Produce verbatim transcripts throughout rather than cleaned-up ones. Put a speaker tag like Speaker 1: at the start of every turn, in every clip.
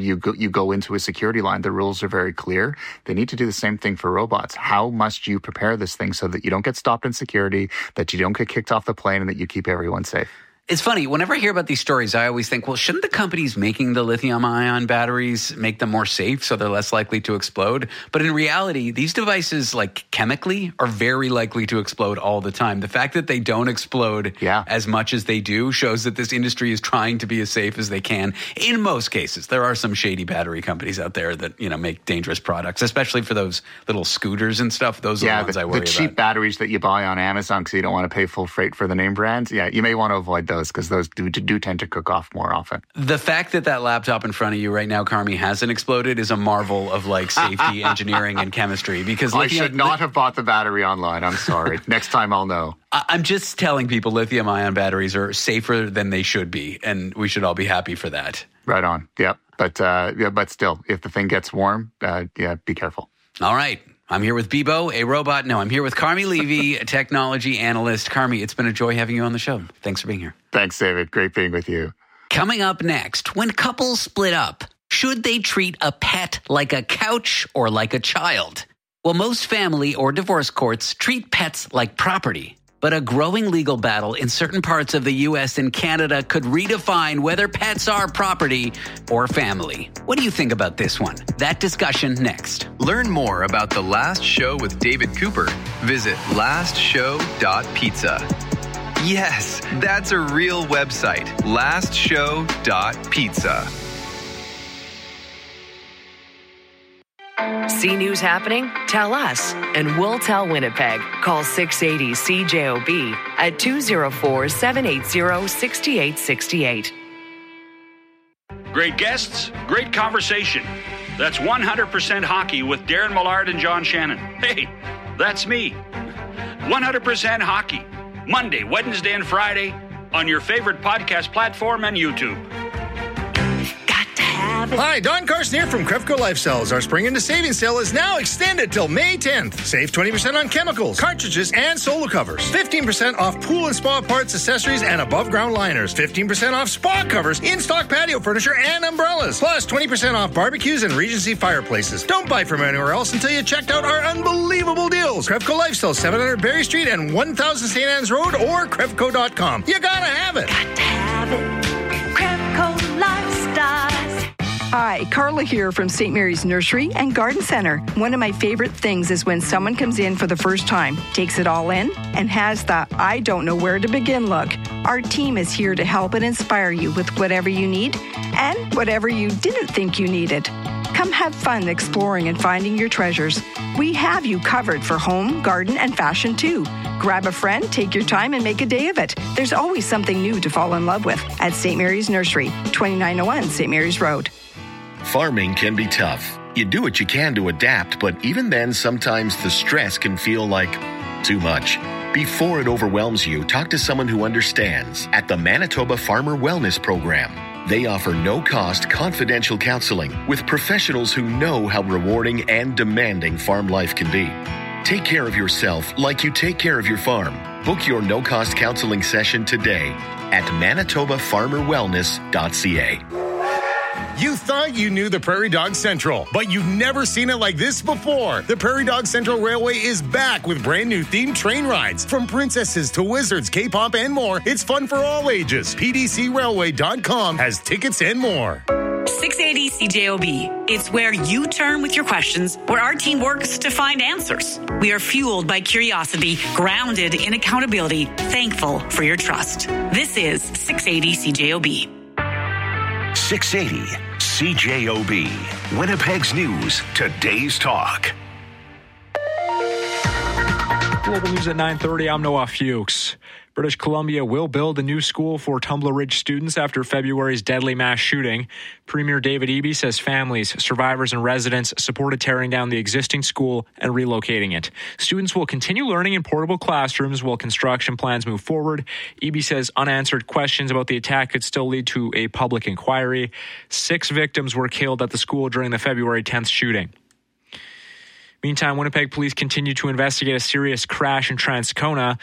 Speaker 1: you go, you go into a security line, the rules are very clear. They need to do the same thing for robots. How must you prepare this thing so that you don't get stopped in security, that you don't get kicked off the plane, and that you keep everyone safe?
Speaker 2: It's funny, whenever I hear about these stories, I always think, well, shouldn't the companies making the lithium-ion batteries make them more safe so they're less likely to explode? But in reality, these devices, like chemically, are very likely to explode all the time. The fact that they don't explode yeah. as much as they do shows that this industry is trying to be as safe as they can. In most cases, there are some shady battery companies out there that, you know, make dangerous products, especially for those little scooters and stuff. Those are
Speaker 1: yeah,
Speaker 2: the ones
Speaker 1: the,
Speaker 2: I worry
Speaker 1: about. The cheap
Speaker 2: about.
Speaker 1: batteries that you buy on Amazon because you don't want to pay full freight for the name brands. Yeah, you may want to avoid those, because those do, do tend to cook off more often.
Speaker 2: The fact that that laptop in front of you right now, Carmi, hasn't exploded is a marvel of like safety, engineering, and chemistry. Because
Speaker 1: I
Speaker 2: lithium,
Speaker 1: should not have bought the battery online. I'm sorry. Next time I'll know.
Speaker 2: I'm just telling people lithium-ion batteries are safer than they should be, and we should all be happy for that.
Speaker 1: Right on. Yep. But uh, yeah, but still, if the thing gets warm, uh, yeah, be careful.
Speaker 2: All right. I'm here with Bebo, a robot. No, I'm here with Carmi Levy, a technology analyst. Carmi, it's been a joy having you on the show. Thanks for being here.
Speaker 1: Thanks, David. Great being with you.
Speaker 2: Coming up next, when couples split up, should they treat a pet like a couch or like a child? Well, most family or divorce courts treat pets like property. But a growing legal battle in certain parts of the U S and Canada could redefine whether pets are property or family. What do you think about this one? That discussion next.
Speaker 3: Learn more about The Last Show with David Cooper. Visit last show dot pizza. Yes, that's a real website. last show dot pizza.
Speaker 4: See news happening? Tell us, and we'll tell Winnipeg. Call six eighty C J O B at two oh four, seven eight zero, six eight six eight.
Speaker 5: Great guests, great conversation. That's one hundred percent Hockey with Darren Millard and John Shannon. Hey, that's me. one hundred percent Hockey. Monday, Wednesday, and Friday on your favorite podcast platform and YouTube.
Speaker 6: Hi, Don Carson here from Crevco Lifestyles. Our spring into savings sale is now extended till May tenth. Save twenty percent on chemicals, cartridges, and solo covers. fifteen percent off pool and spa parts, accessories, and above-ground liners. fifteen percent off spa covers, in-stock patio furniture, and umbrellas. Plus twenty percent off barbecues and Regency fireplaces. Don't buy from anywhere else until you checked out our unbelievable deals. Crevco Lifestyles, seven hundred Berry Street and one thousand Saint Anne's Road, or Crevco dot com. You gotta have it.
Speaker 7: Got to have it. Crevco Lifestyles.
Speaker 8: Hi, Carla here from Saint Mary's Nursery and Garden Center. One of my favorite things is when someone comes in for the first time, takes it all in, and has the I don't know where to begin look. Our team is here to help and inspire you with whatever you need and whatever you didn't think you needed. Come have fun exploring and finding your treasures. We have you covered for home, garden, and fashion too. Grab a friend, take your time, and make a day of it. There's always something new to fall in love with at Saint Mary's Nursery, twenty-nine oh one Saint Mary's Road.
Speaker 9: Farming can be tough. You do what you can to adapt, but even then, sometimes the stress can feel like too much. Before it overwhelms you, talk to someone who understands at the Manitoba Farmer Wellness Program. They offer no-cost, confidential counseling with professionals who know how rewarding and demanding farm life can be. Take care of yourself like you take care of your farm. Book your no-cost counseling session today at manitoba farmer wellness dot c a.
Speaker 6: You thought you knew the Prairie Dog Central, but you've never seen it like this before. The Prairie Dog Central Railway is back with brand new themed train rides. From princesses to wizards, K-pop, and more, it's fun for all ages. P D C railway dot com has tickets and more.
Speaker 10: six eighty C J O B. It's where you turn with your questions, where our team works to find answers. We are fueled by curiosity, grounded in accountability, thankful for your trust. This is six eighty C J O B.
Speaker 11: six eighty C J O B. Winnipeg's News, today's talk.
Speaker 12: Global News at nine thirty, I'm Noah Fuchs. British Columbia will build a new school for Tumbler Ridge students after February's deadly mass shooting. Premier David Eby says families, survivors, and residents supported tearing down the existing school and relocating it. Students will continue learning in portable classrooms while construction plans move forward. Eby says unanswered questions about the attack could still lead to a public inquiry. Six victims were killed at the school during the February tenth shooting. Meantime, Winnipeg police continue to investigate a serious crash in Transcona.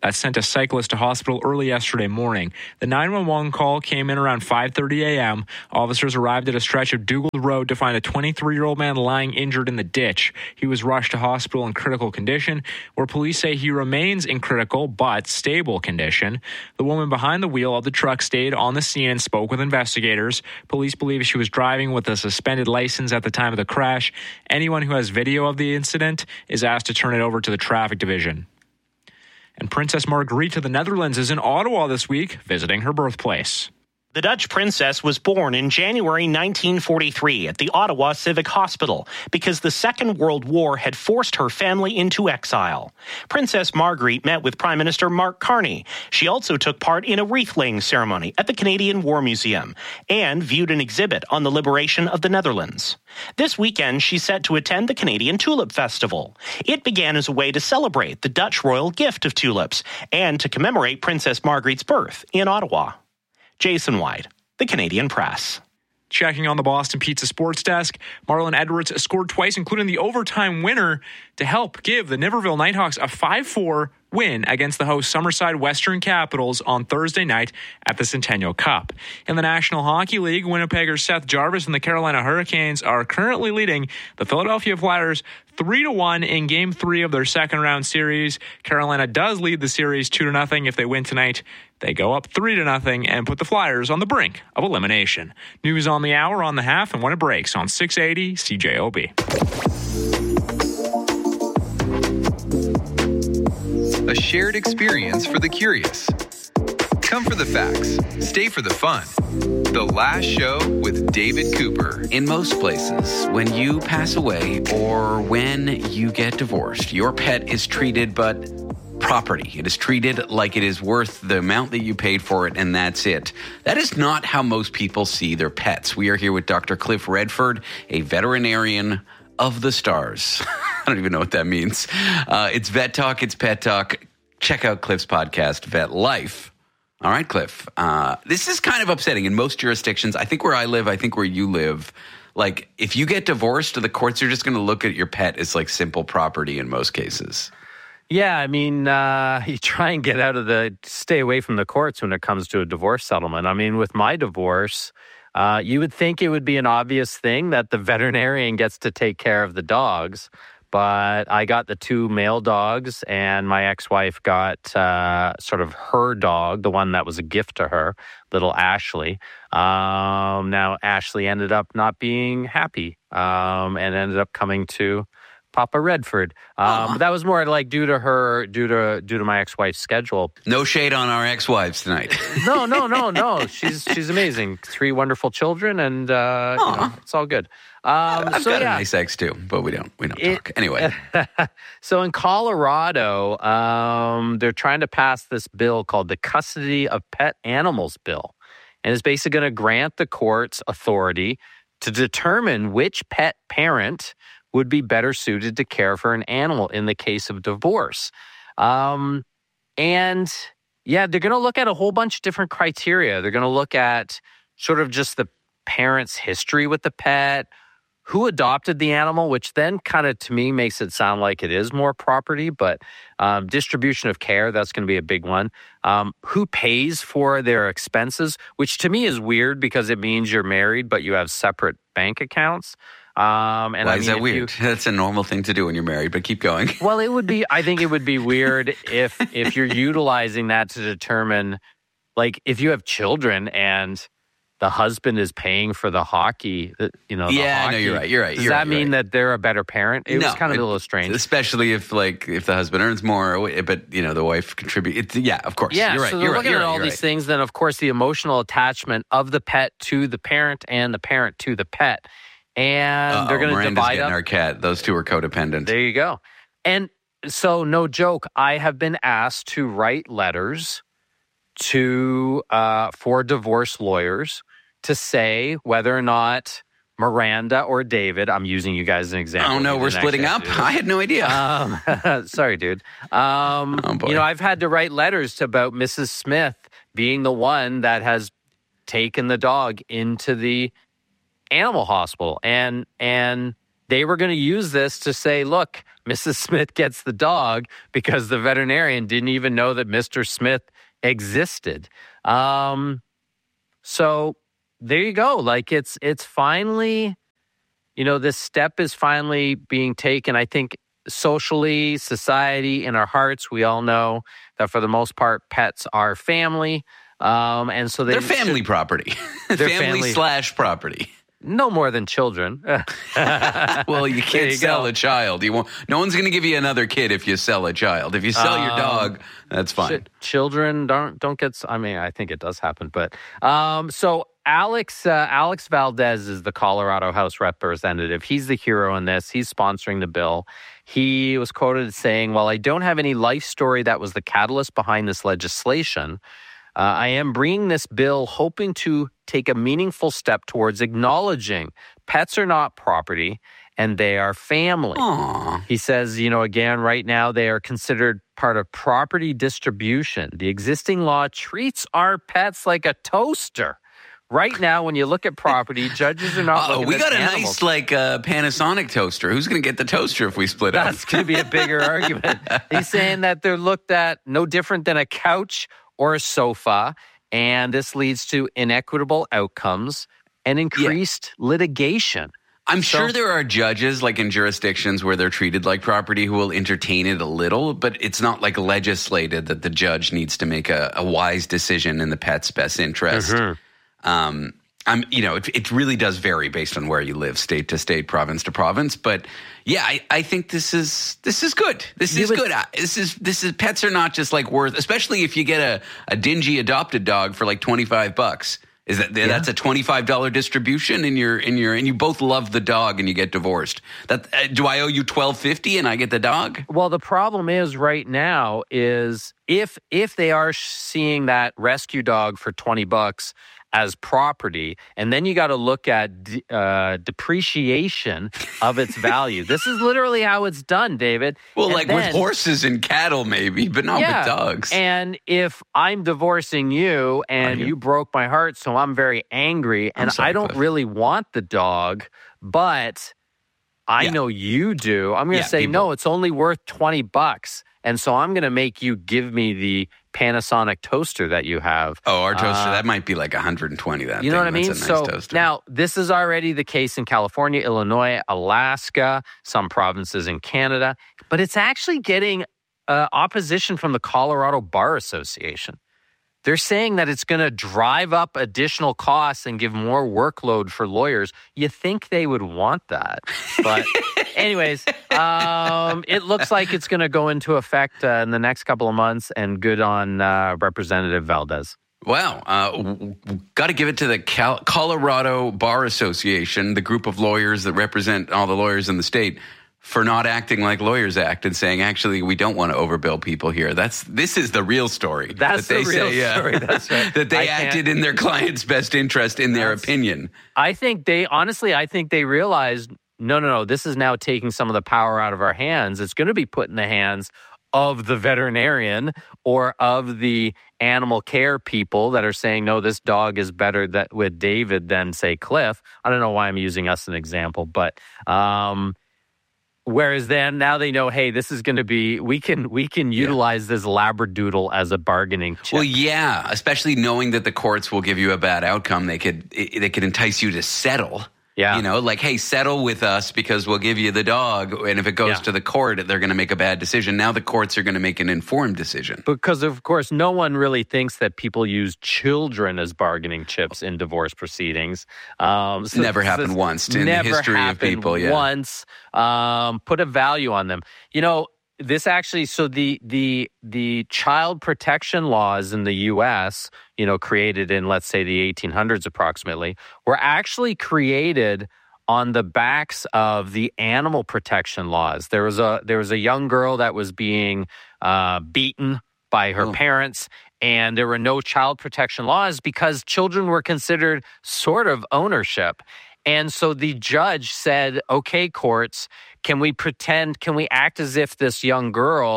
Speaker 12: that sent a cyclist to hospital early yesterday morning. The nine one one call came in around five thirty a.m. Officers arrived at a stretch of Dougal Road to find a twenty-three-year-old man lying injured in the ditch. He was rushed to hospital in critical condition, where police say he remains in critical but stable condition. The woman behind the wheel of the truck stayed on the scene and spoke with investigators. Police believe she was driving with a suspended license at the time of the crash. Anyone who has video of the incident is asked to turn it over to the traffic division. And Princess Margriet of the Netherlands is in Ottawa this week, visiting her birthplace.
Speaker 13: The Dutch princess was born in January nineteen forty-three at the Ottawa Civic Hospital because the Second World War had forced her family into exile. Princess Margriet met with Prime Minister Mark Carney. She also took part in a wreath-laying ceremony at the Canadian War Museum and viewed an exhibit on the liberation of the Netherlands. This weekend, she's set to attend the Canadian Tulip Festival. It began as a way to celebrate the Dutch royal gift of tulips and to commemorate Princess Margriet's birth in Ottawa. Jason White, The Canadian Press.
Speaker 12: Checking on the Boston Pizza Sports Desk, Marlon Edwards scored twice, including the overtime winner, to help give the Niverville Nighthawks a five four win against the host Summerside Western Capitals on Thursday night at the Centennial Cup. In the National Hockey League, Winnipegers Seth Jarvis and the Carolina Hurricanes are currently leading the Philadelphia Flyers three to one in Game three of their second-round series. Carolina does lead the series two to nothing. If they win tonight, they go up three to nothing and put the Flyers on the brink of elimination. News on the hour, on the half, and when it breaks on six eighty C J O B.
Speaker 3: A shared experience for the curious. Come for the facts. Stay for the fun. The Last Show with David Cooper.
Speaker 2: In most places, when you pass away or when you get divorced, your pet is treated but property. It is treated like it is worth the amount that you paid for it, and that's it. That is not how most people see their pets. We are here with Doctor Cliff Redford, a veterinarian of the stars. I don't even know what that means. Uh, it's Vet Talk. It's Pet Talk. Check out Cliff's podcast, Vet Life. All right, Cliff. Uh, this is kind of upsetting in most jurisdictions. I think where I live, I think where you live, like if you get divorced, the courts are just going to look at your pet as like simple property in most cases.
Speaker 14: Yeah, I mean, uh, you try and get out of the, stay away from the courts when it comes to a divorce settlement. I mean, with my divorce, uh, you would think it would be an obvious thing that the veterinarian gets to take care of the dogs. But I got the two male dogs, and my ex-wife got uh, sort of her dog, the one that was a gift to her, little Ashley. Um, now, Ashley ended up not being happy um, and ended up coming to Papa Redford. Um, but that was more like due to her, due to due to my ex-wife's schedule.
Speaker 2: No shade on our ex-wives tonight.
Speaker 14: no, no, no, no. She's she's amazing. Three wonderful children, and uh, you know, it's all good. Um,
Speaker 2: I've
Speaker 14: so,
Speaker 2: got
Speaker 14: yeah.
Speaker 2: a nice ex too, but we don't we don't
Speaker 14: It,
Speaker 2: talk anyway.
Speaker 14: So in Colorado, um, they're trying to pass this bill called the Custody of Pet Animals Bill, and it's basically going to grant the courts authority to determine which pet parent would be better suited to care for an animal in the case of divorce. Um, and yeah, they're going to look at a whole bunch of different criteria. They're going to look at sort of just the parent's history with the pet, who adopted the animal, which then kind of to me makes it sound like it is more property, but um, distribution of care, that's going to be a big one. Um, who pays for their expenses, which to me is weird because it means you're married, but you have separate bank accounts. Um, and
Speaker 2: Why
Speaker 14: I mean,
Speaker 2: is that weird? You, That's a normal thing to do when you're married, but keep going.
Speaker 14: Well, it would be, I think it would be weird if if you're utilizing that to determine, like, if you have children and the husband is paying for the hockey, you know, the
Speaker 2: yeah,
Speaker 14: hockey,
Speaker 2: no, you're right. You're right.
Speaker 14: Does
Speaker 2: you're
Speaker 14: that
Speaker 2: right,
Speaker 14: mean
Speaker 2: right.
Speaker 14: that they're a better parent? It
Speaker 2: no,
Speaker 14: was kind of
Speaker 2: it,
Speaker 14: a little strange.
Speaker 2: Especially if, like, if the husband earns more, but, you know, the wife contributes. Yeah, of course.
Speaker 14: Yeah,
Speaker 2: you're right.
Speaker 14: so they're
Speaker 2: you're
Speaker 14: looking
Speaker 2: right,
Speaker 14: at all
Speaker 2: right,
Speaker 14: these
Speaker 2: right.
Speaker 14: things. Then, of course, the emotional attachment of the pet to the parent and the parent to the pet. And
Speaker 2: Uh-oh,
Speaker 14: they're going to
Speaker 2: Miranda's
Speaker 14: divide
Speaker 2: getting
Speaker 14: up.
Speaker 2: our cat. Those two are codependent.
Speaker 14: There you go. And so, no joke, I have been asked to write letters to uh, for divorce lawyers to say whether or not Miranda or David, I'm using you guys as an example.
Speaker 2: Oh, no, we're splitting up? I had no idea.
Speaker 14: Um, sorry, dude. Um,
Speaker 2: oh, boy.
Speaker 14: You know, I've had to write letters to about Missus Smith being the one that has taken the dog into the animal hospital. And and they were going to use this to say, look, Missus Smith gets the dog because the veterinarian didn't even know that Mister Smith existed. Um, so there you go. Like it's it's finally, you know, this step is finally being taken. I think socially, society, in our hearts, we all know that for the most part, pets are family. Um, and so they
Speaker 2: they're family should, property.
Speaker 14: They're
Speaker 2: family,
Speaker 14: family
Speaker 2: slash property.
Speaker 14: No more than children.
Speaker 2: Well, you can't you sell go. a child. You won't. No one's going to give you another kid if you sell a child. If you sell um, your dog, that's fine.
Speaker 14: Ch- children don't don't get. I mean, I think it does happen, but um, so Alex uh, Alex Valdez is the Colorado House representative. He's the hero in this. He's sponsoring the bill. He was quoted as saying, "While I don't have any life story that was the catalyst behind this legislation, Uh, I am bringing this bill hoping to take a meaningful step towards acknowledging pets are not property and they are family."
Speaker 2: Aww.
Speaker 14: He says, you know, again, right now they are considered part of property distribution. The existing law treats our pets like a toaster. Right now, when you look at property, judges are not
Speaker 2: Uh-oh,
Speaker 14: looking
Speaker 2: we
Speaker 14: at
Speaker 2: got a
Speaker 14: animals.
Speaker 2: nice, like, uh, Panasonic toaster. Who's going to get the toaster if we split up?
Speaker 14: That's going to be a bigger argument. He's saying that they're looked at no different than a couch or a sofa, and this leads to inequitable outcomes and increased yeah. litigation.
Speaker 2: I'm
Speaker 14: so,
Speaker 2: sure there are judges, like in jurisdictions where they're treated like property, who will entertain it a little, but it's not like legislated that the judge needs to make a, a wise decision in the pet's best interest. Mm-hmm. Um, I'm, you know, it, it really does vary based on where you live, state to state, province to province. But yeah, I, I think this is this is good. This is good. This is this is pets are not just like worth, especially if you get a, a dingy adopted dog for like twenty-five bucks. Is that yeah. that's a twenty-five dollars distribution in your in your and you both love the dog and you get divorced. That uh, do I owe you twelve fifty and I get the dog?
Speaker 14: Well, the problem is right now is if if they are seeing that rescue dog for twenty bucks as property, and then you got to look at uh, depreciation of its value. This is literally how it's done, David.
Speaker 2: Well,
Speaker 14: and
Speaker 2: like
Speaker 14: then,
Speaker 2: with horses and cattle, maybe, but not
Speaker 14: yeah,
Speaker 2: with dogs.
Speaker 14: And if I'm divorcing you and you? you broke my heart, so I'm very angry, and sorry, I don't Cliff. really want the dog, but I yeah. know you do. I'm going to yeah, say, people. no, it's only worth twenty bucks. And so I'm going to make you give me the Panasonic toaster that you have.
Speaker 2: Oh, our toaster,
Speaker 14: uh,
Speaker 2: that might be like one hundred twenty. That
Speaker 14: you know
Speaker 2: thing.
Speaker 14: what I mean?
Speaker 2: That's a nice
Speaker 14: so
Speaker 2: toaster.
Speaker 14: Now, this is already the case in California, Illinois, Alaska, some provinces in Canada, but it's actually getting uh, opposition from the Colorado Bar Association. They're saying that it's going to drive up additional costs and give more workload for lawyers. You think they would want that. But anyways, um, it looks like it's going to go into effect uh, in the next couple of months, and good on uh, Representative Valdez.
Speaker 2: Wow. Uh, got to give it to the Cal- Colorado Bar Association, the group of lawyers that represent all the lawyers in the state, for not acting like lawyers act and saying, actually, we don't want to overbill people here. That's This is the real story.
Speaker 14: That's
Speaker 2: that they
Speaker 14: the real
Speaker 2: say, yeah,
Speaker 14: story. That's right.
Speaker 2: That they I acted can't. in their client's best interest, in their That's, opinion.
Speaker 14: I think they, honestly, I think they realized, no, no, no, this is now taking some of the power out of our hands. It's going to be put in the hands of the veterinarian or of the animal care people that are saying, no, this dog is better that with David than, say, Cliff. I don't know why I'm using us as an example, but... Um, Whereas then now they know, hey, this is going to be, we can we can utilize yeah. this Labradoodle as a bargaining chip.
Speaker 2: Well, yeah, especially knowing that the courts will give you a bad outcome. They could they could entice you to settle.
Speaker 14: Yeah.
Speaker 2: You know, like, hey, settle with us because we'll give you the dog. And if it goes yeah. to the court, they're going to make a bad decision. Now the courts are going to make an informed decision.
Speaker 14: Because, of course, no one really thinks that people use children as bargaining chips in divorce proceedings. Um, so
Speaker 2: never happened once in the history of people. Yeah.
Speaker 14: Once. Um, put a value on them. You know, this actually, so the the the child protection laws in the U S, you know, created in, let's say, the eighteen hundreds approximately, were actually created on the backs of the animal protection laws. There was a there was a young girl that was being uh, beaten by her oh. parents, and there were no child protection laws because children were considered sort of ownership. And so the judge said, okay, courts, can we pretend, can we act as if this young girl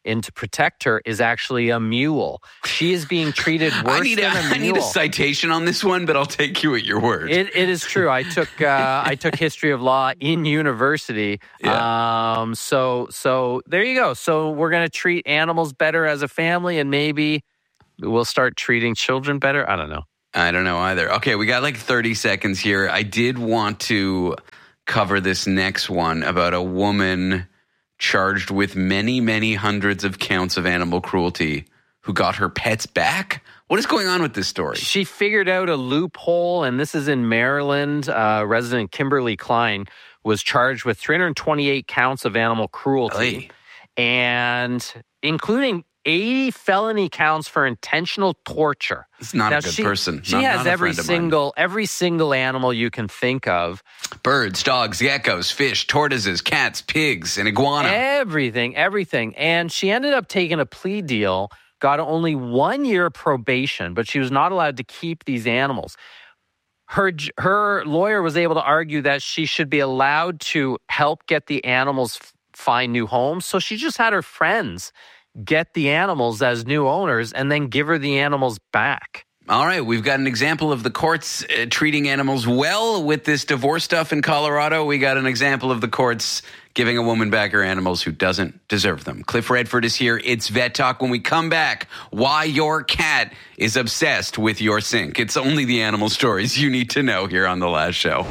Speaker 14: in to protect her is actually a mule. She is being treated worse
Speaker 2: I need a,
Speaker 14: than a mule.
Speaker 2: I need a citation on this one, but I'll take you at your word.
Speaker 14: It, it is true. I took uh, I took history of law in university. Yeah. Um, so so there you go. So we're going to treat animals better as a family, and maybe we'll start treating children better. I don't know.
Speaker 2: I don't know either. Okay, we got like thirty seconds here. I did want to cover this next one about a woman charged with many, many hundreds of counts of animal cruelty who got her pets back. What is going on with this story?
Speaker 14: She figured out a loophole, and this is in Maryland. Uh, resident Kimberly Klein was charged with three hundred twenty-eight counts of animal cruelty, hey. and including eighty felony counts for intentional torture.
Speaker 2: It's not
Speaker 14: now,
Speaker 2: a good
Speaker 14: she,
Speaker 2: person.
Speaker 14: She
Speaker 2: not,
Speaker 14: has
Speaker 2: not
Speaker 14: every single every single animal you can think of.
Speaker 2: Birds, dogs, geckos, fish, tortoises, cats, pigs, and iguana.
Speaker 14: Everything, everything. And she ended up taking a plea deal, got only one year probation, but she was not allowed to keep these animals. Her, her lawyer was able to argue that she should be allowed to help get the animals find new homes. So she just had her friends get the animals as new owners and then give her the animals back.
Speaker 2: All right, we've got an example of the courts uh, treating animals well with this divorce stuff in Colorado. We got an example of the courts giving a woman back her animals who doesn't deserve them. Cliff Redford is here. It's Vet Talk. When we come back, why your cat is obsessed with your sink. It's only the animal stories you need to know here on The Last Show.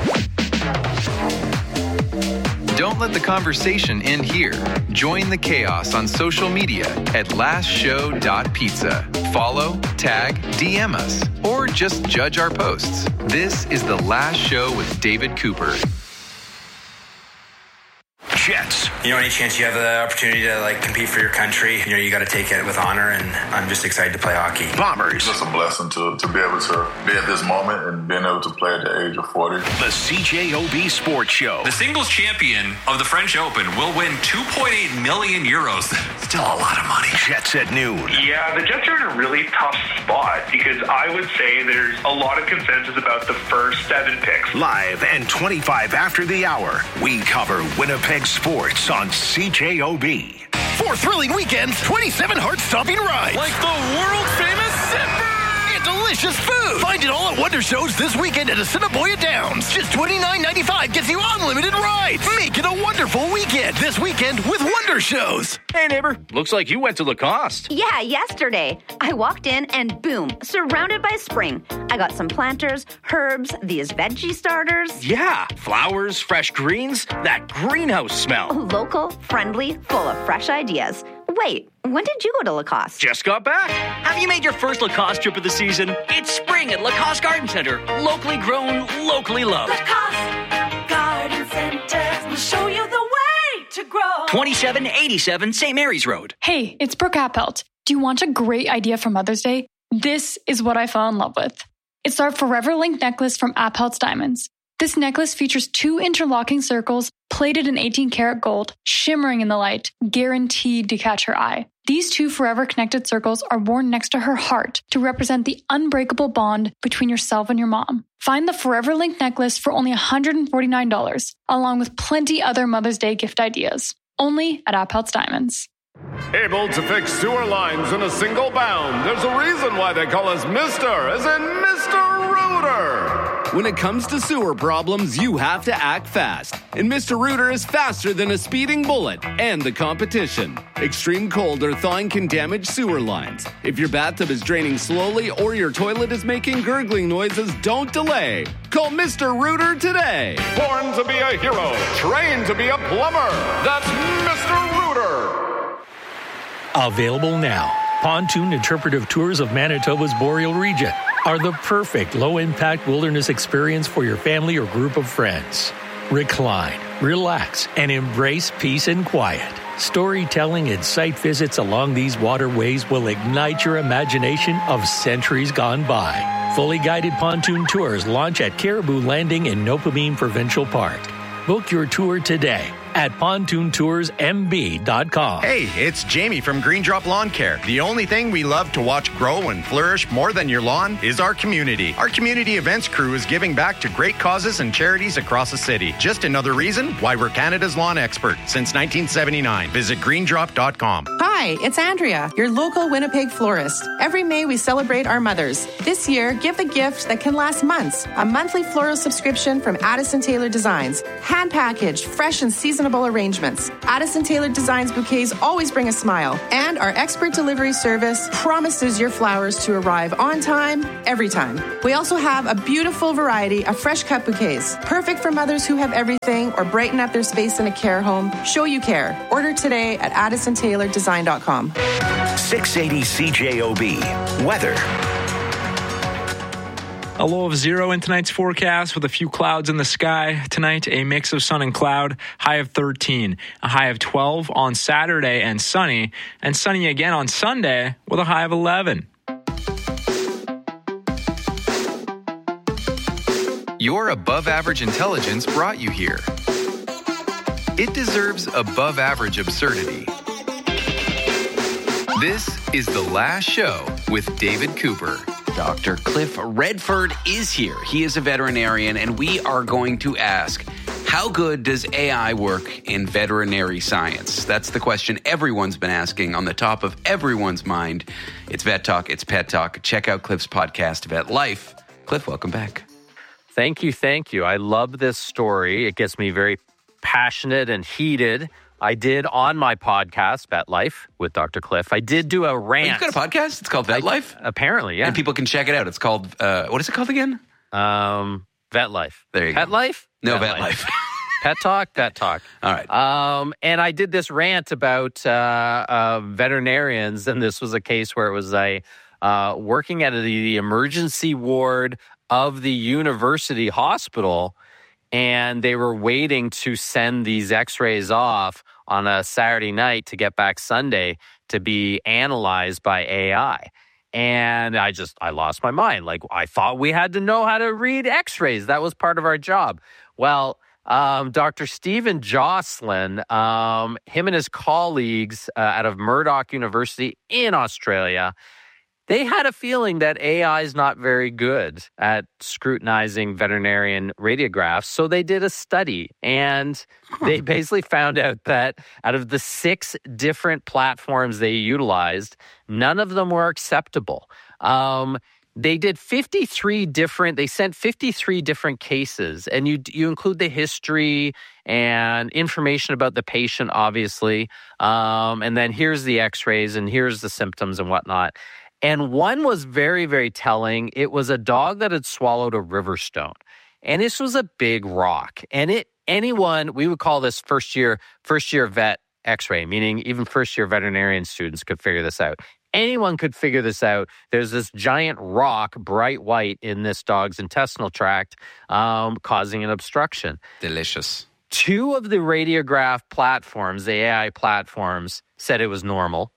Speaker 3: Don't let the conversation end here. Join the chaos on social media at last show dot pizza. Follow, tag, D M us, or just judge our posts. This is The Last Show with David Cooper.
Speaker 11: Jets.
Speaker 15: You know, any chance you have the opportunity to like compete for your country, you know, you got to take it with honor, and I'm just excited to play hockey.
Speaker 11: Bombers.
Speaker 16: It's just a blessing to, to be able to be at this moment and being able to play at the age of forty.
Speaker 11: The C J O B Sports Show.
Speaker 17: The singles champion of the French Open will win two point eight million euros. Still a lot of money.
Speaker 11: Jets at noon.
Speaker 18: Yeah, the Jets are in a really tough spot because I would say there's a lot of consensus about the first seven picks.
Speaker 11: Live and twenty-five after the hour, we cover Winnipeg sports on C J O B.
Speaker 19: Four thrilling weekends, twenty-seven heart-stopping rides.
Speaker 20: Like the world-famous Zipper!
Speaker 19: And delicious food. Find it all at Wonder Shows this weekend at Assiniboia Downs. Just twenty-nine ninety-five gets you unlimited rides. Make it a wonderful weekend this weekend with Wonder Shows.
Speaker 21: Hey, neighbor. Looks like you went to Lacoste.
Speaker 22: Yeah, yesterday. I walked in and boom, surrounded by spring. I got some planters, herbs, these veggie starters.
Speaker 21: Yeah, flowers, fresh greens, that greenhouse smell.
Speaker 22: Local, friendly, full of fresh ideas. Wait, when did you go to Lacoste?
Speaker 21: Just got back.
Speaker 23: Have you made your first Lacoste trip of the season? It's spring at Lacoste Garden Center. Locally grown, locally loved.
Speaker 7: Lacoste Garden Center will show you the way to grow.
Speaker 23: twenty-seven eighty-seven Saint Mary's Road.
Speaker 24: Hey, it's Brooke Appelt. Do you want a great idea for Mother's Day? This is what I fell in love with. It's our Forever Link necklace from Appelt's Diamonds. This necklace features two interlocking circles plated in eighteen karat gold, shimmering in the light, guaranteed to catch her eye. These two forever connected circles are worn next to her heart to represent the unbreakable bond between yourself and your mom. Find the Forever Link necklace for only one hundred forty-nine dollars, along with plenty other Mother's Day gift ideas. Only at Appelt's Diamonds.
Speaker 25: Able to fix sewer lines in a single bound. There's a reason why they call us Mister, as in Mister Rooter.
Speaker 26: When it comes to sewer problems, you have to act fast. And Mister Rooter is faster than a speeding bullet and the competition. Extreme cold or thawing can damage sewer lines. If your bathtub is draining slowly or your toilet is making gurgling noises, don't delay. Call Mister Rooter today.
Speaker 25: Born to be a hero, trained to be a plumber. That's Mister Rooter.
Speaker 27: Available now. Pontoon Interpretive Tours of Manitoba's Boreal Region are the perfect low-impact wilderness experience for your family or group of friends. Recline, relax, and embrace peace and quiet. Storytelling and site visits along these waterways will ignite your imagination of centuries gone by. Fully guided pontoon tours launch at Caribou Landing in Nopamine Provincial Park. Book your tour today at pontoon tours m b dot com.
Speaker 28: Hey, it's Jamie from Green Drop Lawn Care. The only thing we love to watch grow and flourish more than your lawn is our community. Our community events crew is giving back to great causes and charities across the city. Just another reason why we're Canada's lawn expert since nineteen seventy-nine. Visit green drop dot com.
Speaker 29: Hi.
Speaker 1: Hi, it's Andrea, your local Winnipeg florist. Every May, we celebrate our mothers. This year, give the gift that can last months. A monthly floral subscription from Addison Taylor Designs. Hand-packaged, fresh and seasonable arrangements. Addison Taylor Designs bouquets always bring a smile. And our expert delivery service promises your flowers to arrive on time, every time. We also have a beautiful variety of fresh cut bouquets. Perfect for mothers who have everything or brighten up their space in a care home. Show you care. Order today at addison taylor design dot com.
Speaker 11: six eighty C J O B. Weather.
Speaker 12: A low of zero in tonight's forecast with a few clouds in the sky. Tonight, a mix of sun and cloud, high of thirteen. A high of twelve on Saturday and sunny. And sunny again on Sunday with a high of eleven.
Speaker 3: Your above average intelligence brought you here. It deserves above average absurdity. This is The Last Show with David Cooper.
Speaker 2: Doctor Cliff Redford is here. He is a veterinarian, and we are going to ask, how good does A I work in veterinary science? That's the question everyone's been asking on the top of everyone's mind. It's Vet Talk. It's Pet Talk. Check out Cliff's podcast, Vet Life. Cliff, welcome back.
Speaker 14: Thank you. Thank you. I love this story. It gets me very passionate and heated. I did on my podcast, Vet Life, with Doctor Cliff. I did do a rant.
Speaker 2: Oh, you've got a podcast? It's called Vet Life?
Speaker 14: I, apparently, yeah.
Speaker 2: And people can check it out. It's called, uh, what is it called again?
Speaker 14: Um, Vet Life.
Speaker 2: There you
Speaker 14: Pet
Speaker 2: go.
Speaker 14: Life?
Speaker 2: No,
Speaker 14: Vet,
Speaker 2: Vet
Speaker 14: Life.
Speaker 2: Life.
Speaker 14: Pet Talk, Vet Talk.
Speaker 2: All right.
Speaker 14: Um, and I did this rant about uh, uh, veterinarians, and this was a case where it was a uh, working at the, the emergency ward of the university hospital, and they were waiting to send these x-rays off on a Saturday night to get back Sunday to be analyzed by A I. And I just, I lost my mind. Like, I thought we had to know how to read x-rays. That was part of our job. Well, um, Doctor Stephen Jocelyn, um, him and his colleagues uh, out of Murdoch University in Australia, they had a feeling that A I is not very good at scrutinizing veterinarian radiographs. So they did a study, and they basically found out that out of the six different platforms they utilized, none of them were acceptable. Um, they did fifty-three different, they sent fifty-three different cases, and you you include the history and information about the patient, obviously. Um, and then here's the x-rays, and here's the symptoms and whatnot. And one was very, very telling. It was a dog that had swallowed a river stone. And this was a big rock. And it anyone, we would call this first year, first year vet x-ray, meaning even first year veterinarian students could figure this out. Anyone could figure this out. There's this giant rock, bright white, in this dog's intestinal tract, um, causing an obstruction.
Speaker 2: Delicious.
Speaker 14: Two of the radiograph platforms, the A I platforms, said it was normal.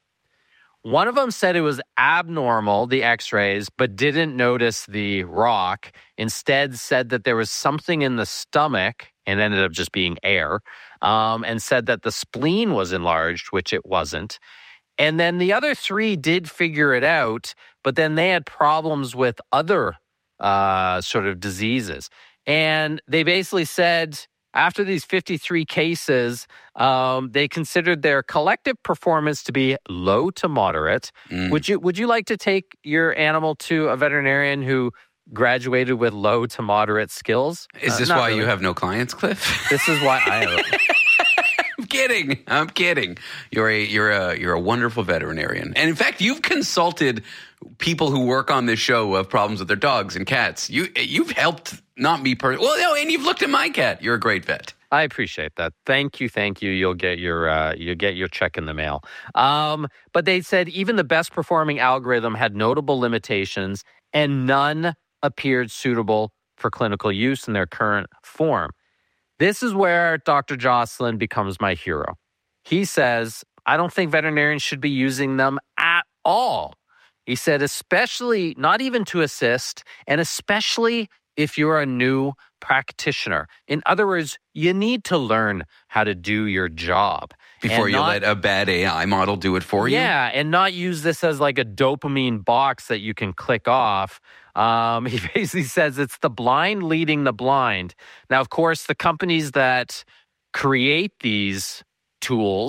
Speaker 14: One of them said it was abnormal, the x-rays, but didn't notice the rock. Instead said that there was something in the stomach, and ended up just being air, um, and said that the spleen was enlarged, which it wasn't. And then the other three did figure it out, but then they had problems with other uh, sort of diseases. And they basically said, after these fifty-three cases, um, they considered their collective performance to be low to moderate. Mm. Would you would you like to take your animal to a veterinarian who graduated with low to moderate skills?
Speaker 2: Is this uh, why really. you have no clients, Cliff?
Speaker 14: This is why I have.
Speaker 2: I'm kidding. I'm kidding. You're a you're a you're a wonderful veterinarian, and in fact, you've consulted people who work on this show who have problems with their dogs and cats. You you've helped. Not me personally. Well, no, and you've looked at my cat. You're a great vet.
Speaker 14: I appreciate that. Thank you, thank you. You'll get your uh, you'll get your check in the mail. Um, but they said even the best performing algorithm had notable limitations, and none appeared suitable for clinical use in their current form. This is where Doctor Jocelyn becomes my hero. He says, I don't think veterinarians should be using them at all. He said, especially not even to assist, and especially if you're a new practitioner. In other words, you need to learn how to do your job.
Speaker 2: Before you not, let a bad A I model do it for you?
Speaker 14: Yeah, and not use this as like a dopamine box that you can click off. Um, he basically says it's the blind leading the blind. Now, of course, the companies that create these tools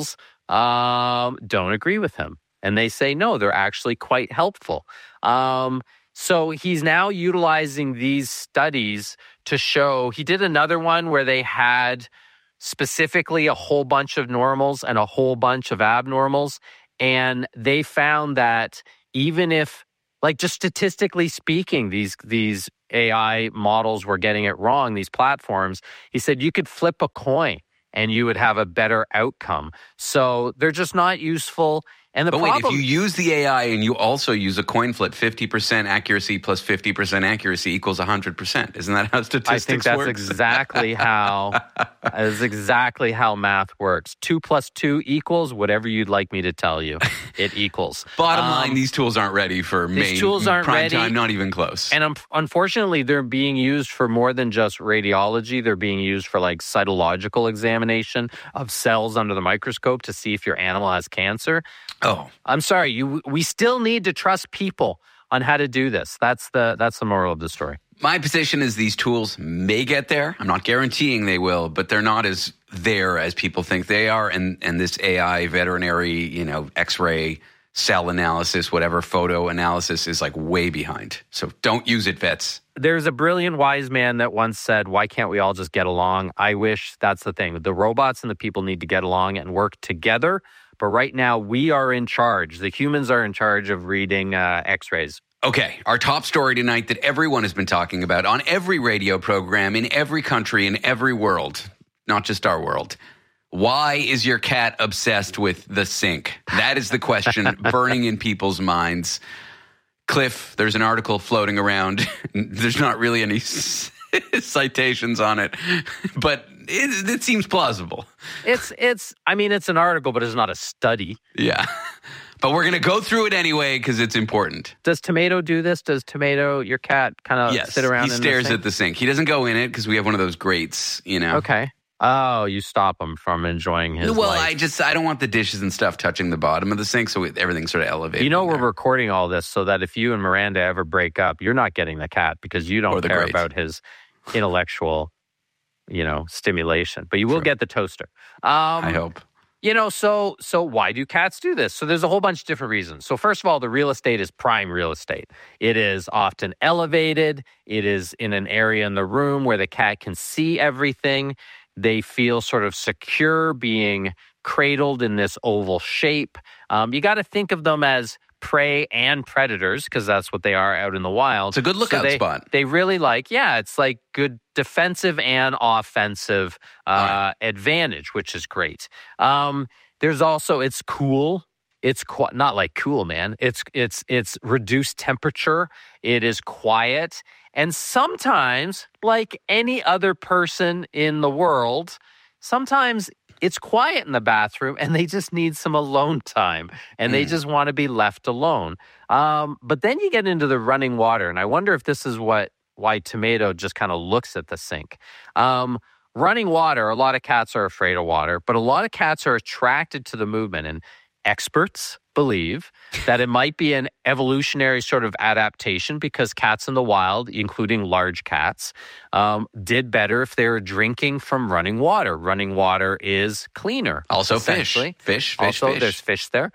Speaker 14: um, don't agree with him. And they say, no, they're actually quite helpful. Um, so he's now utilizing these studies to show, he did another one where they had specifically a whole bunch of normals and a whole bunch of abnormals. And they found that even if, like just statistically speaking, these these A I models were getting it wrong, these platforms, he said you could flip a coin and you would have a better outcome. So they're just not useful. And the
Speaker 2: but
Speaker 14: problem,
Speaker 2: wait, if you use the A I and you also use a coin flip, fifty percent accuracy plus fifty percent accuracy equals one hundred percent. Isn't that how statistics work?
Speaker 14: I think that's
Speaker 2: works?
Speaker 14: exactly how is exactly how math works. Two plus two equals whatever you'd like me to tell you. It equals.
Speaker 2: Bottom
Speaker 14: um,
Speaker 2: line, these tools aren't ready for
Speaker 14: these
Speaker 2: main
Speaker 14: tools aren't
Speaker 2: prime
Speaker 14: ready.
Speaker 2: time, not even close.
Speaker 14: And um, unfortunately, they're being used for more than just radiology. They're being used for like cytological examination of cells under the microscope to see if your animal has cancer.
Speaker 2: Oh,
Speaker 14: I'm sorry. You, we still need to trust people on how to do this. That's the that's the moral of the story.
Speaker 2: My position is these tools may get there. I'm not guaranteeing they will, but they're not as there as people think they are. And and this A I veterinary, you know, X-ray, cell analysis, whatever, photo analysis is like way behind. So don't use it, vets.
Speaker 14: There's a brilliant wise man that once said, why can't we all just get along? I wish that's the thing. The robots and the people need to get along and work together. But right now, we are in charge. The humans are in charge of reading uh, X-rays.
Speaker 2: Okay, our top story tonight that everyone has been talking about on every radio program in every country in every world, not just our world. Why is your cat obsessed with the sink? That is the question burning in people's minds. Cliff, there's an article floating around. There's not really any citations on it, but it, it seems plausible.
Speaker 14: It's, it's. I mean, it's an article, but it's not a study.
Speaker 2: Yeah. But we're going to go through it anyway because it's important.
Speaker 14: Does Tomato do this? Does Tomato, your cat, kind of
Speaker 2: yes,
Speaker 14: sit around
Speaker 2: he
Speaker 14: in
Speaker 2: stares
Speaker 14: the sink?
Speaker 2: at the sink. He doesn't go in it because we have one of those grates, you know.
Speaker 14: Okay. Oh, you stop him from enjoying his
Speaker 2: Well,
Speaker 14: life.
Speaker 2: I just, I don't want the dishes and stuff touching the bottom of the sink, so everything's sort of elevated.
Speaker 14: You know, we're recording all this so that if you and Miranda ever break up, you're not getting the cat because you don't care
Speaker 2: grate.
Speaker 14: about his intellectual, you know, stimulation. But you will
Speaker 2: True.
Speaker 14: get the toaster. Um,
Speaker 2: I hope.
Speaker 14: You know, so so why do cats do this? So there's a whole bunch of different reasons. So first of all, the real estate is prime real estate. It is often elevated. It is in an area in the room where the cat can see everything. They feel sort of secure being cradled in this oval shape. Um, you got to think of them as prey and predators because that's what they are out in the wild.
Speaker 2: It's a good lookout
Speaker 14: so they,
Speaker 2: spot.
Speaker 14: They really like, yeah, it's like good defensive and offensive uh, right. advantage, which is great. Um, there's also, it's cool. It's qu- not like cool, man. It's it's it's reduced temperature. It is quiet. And sometimes, like any other person in the world, sometimes it's quiet in the bathroom and they just need some alone time and mm. they just want to be left alone. Um, but then you get into the running water. And I wonder if this is what why Tomato just kind of looks at the sink. Um, running water, a lot of cats are afraid of water, but a lot of cats are attracted to the movement. And experts believe that it might be an evolutionary sort of adaptation because cats in the wild, including large cats, um, did better if they were drinking from running water. Running water is cleaner.
Speaker 2: Also fish. Fish, fish,
Speaker 14: Also,
Speaker 2: fish.
Speaker 14: there's fish there.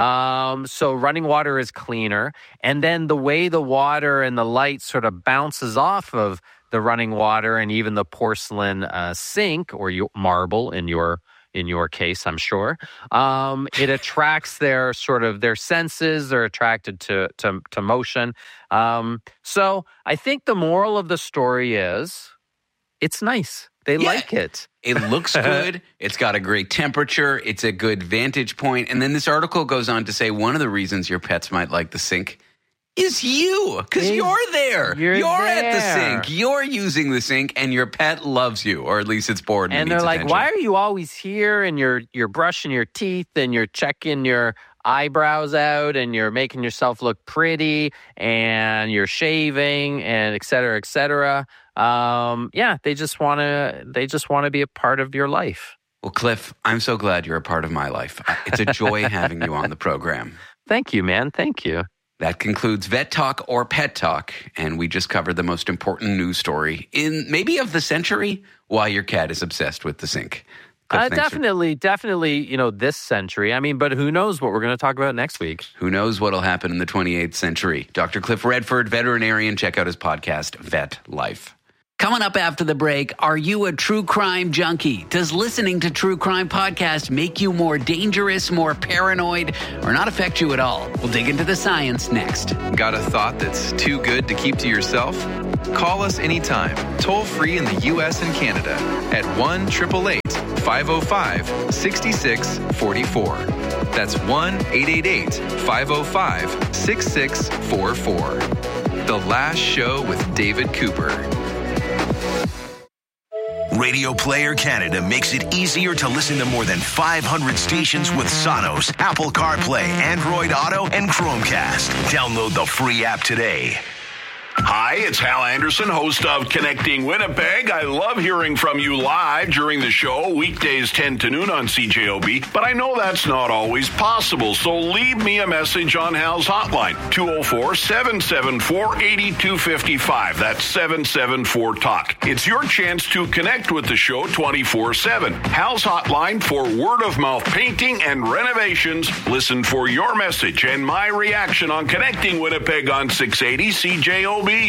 Speaker 14: Um, so running water is cleaner. And then the way the water and the light sort of bounces off of the running water and even the porcelain uh, sink or your marble in your in your case, I'm sure, um, it attracts their sort of their senses. They're attracted to to, to motion. Um, so I think the moral of the story is it's nice. They
Speaker 2: yeah.
Speaker 14: like it.
Speaker 2: It looks good. It's got a great temperature. It's a good vantage point. And then this article goes on to say one of the reasons your pets might like the sink is you, because you're there.
Speaker 14: You're,
Speaker 2: you're
Speaker 14: there.
Speaker 2: at the sink. You're using the sink, and your pet loves you, or at least it's bored. And,
Speaker 14: and
Speaker 2: needs
Speaker 14: they're like,
Speaker 2: attention.
Speaker 14: "Why are you always here? And you're you're brushing your teeth, and you're checking your eyebrows out, and you're making yourself look pretty, and you're shaving, and et cetera, et cetera." Um, yeah, they just want to. They just want to be a part of your life.
Speaker 2: Well, Cliff, I'm so glad you're a part of my life. It's a joy having you on the program.
Speaker 14: Thank you, man. Thank you.
Speaker 2: That concludes Vet Talk or Pet Talk, and we just covered the most important news story in maybe of the century, why your cat is obsessed with the sink.
Speaker 14: Uh, definitely, definitely, you know, this century. I mean, but who knows what we're going to talk about next week?
Speaker 2: Who knows what'll happen in the twenty-eighth century? Doctor Cliff Redford, veterinarian. Check out his podcast, Vet Life. Coming up after the break, are you a true crime junkie? Does listening to true crime podcasts make you more dangerous, more paranoid, or not affect you at all? We'll dig into the science next.
Speaker 3: Got a thought that's too good to keep to yourself? Call us anytime, toll free in the U S and Canada at one eight eight eight, five oh five, six six four four. That's one eight eight eight, five oh five, six six four four. The Last Show with David Cooper.
Speaker 11: Radio Player Canada makes it easier to listen to more than five hundred stations with Sonos, Apple CarPlay, Android Auto, and Chromecast. Download the free app today.
Speaker 4: Hi, it's Hal Anderson, host of Connecting Winnipeg. I love hearing from you live during the show, weekdays ten to noon on C J O B, but I know that's not always possible, so leave me a message on Hal's hotline, two oh four, seven seven four, eight two five five. That's seven seven four talk. It's your chance to connect with the show twenty-four seven. Hal's hotline for word-of-mouth painting and renovations. Listen for your message and my reaction on Connecting Winnipeg on six eighty C J O B.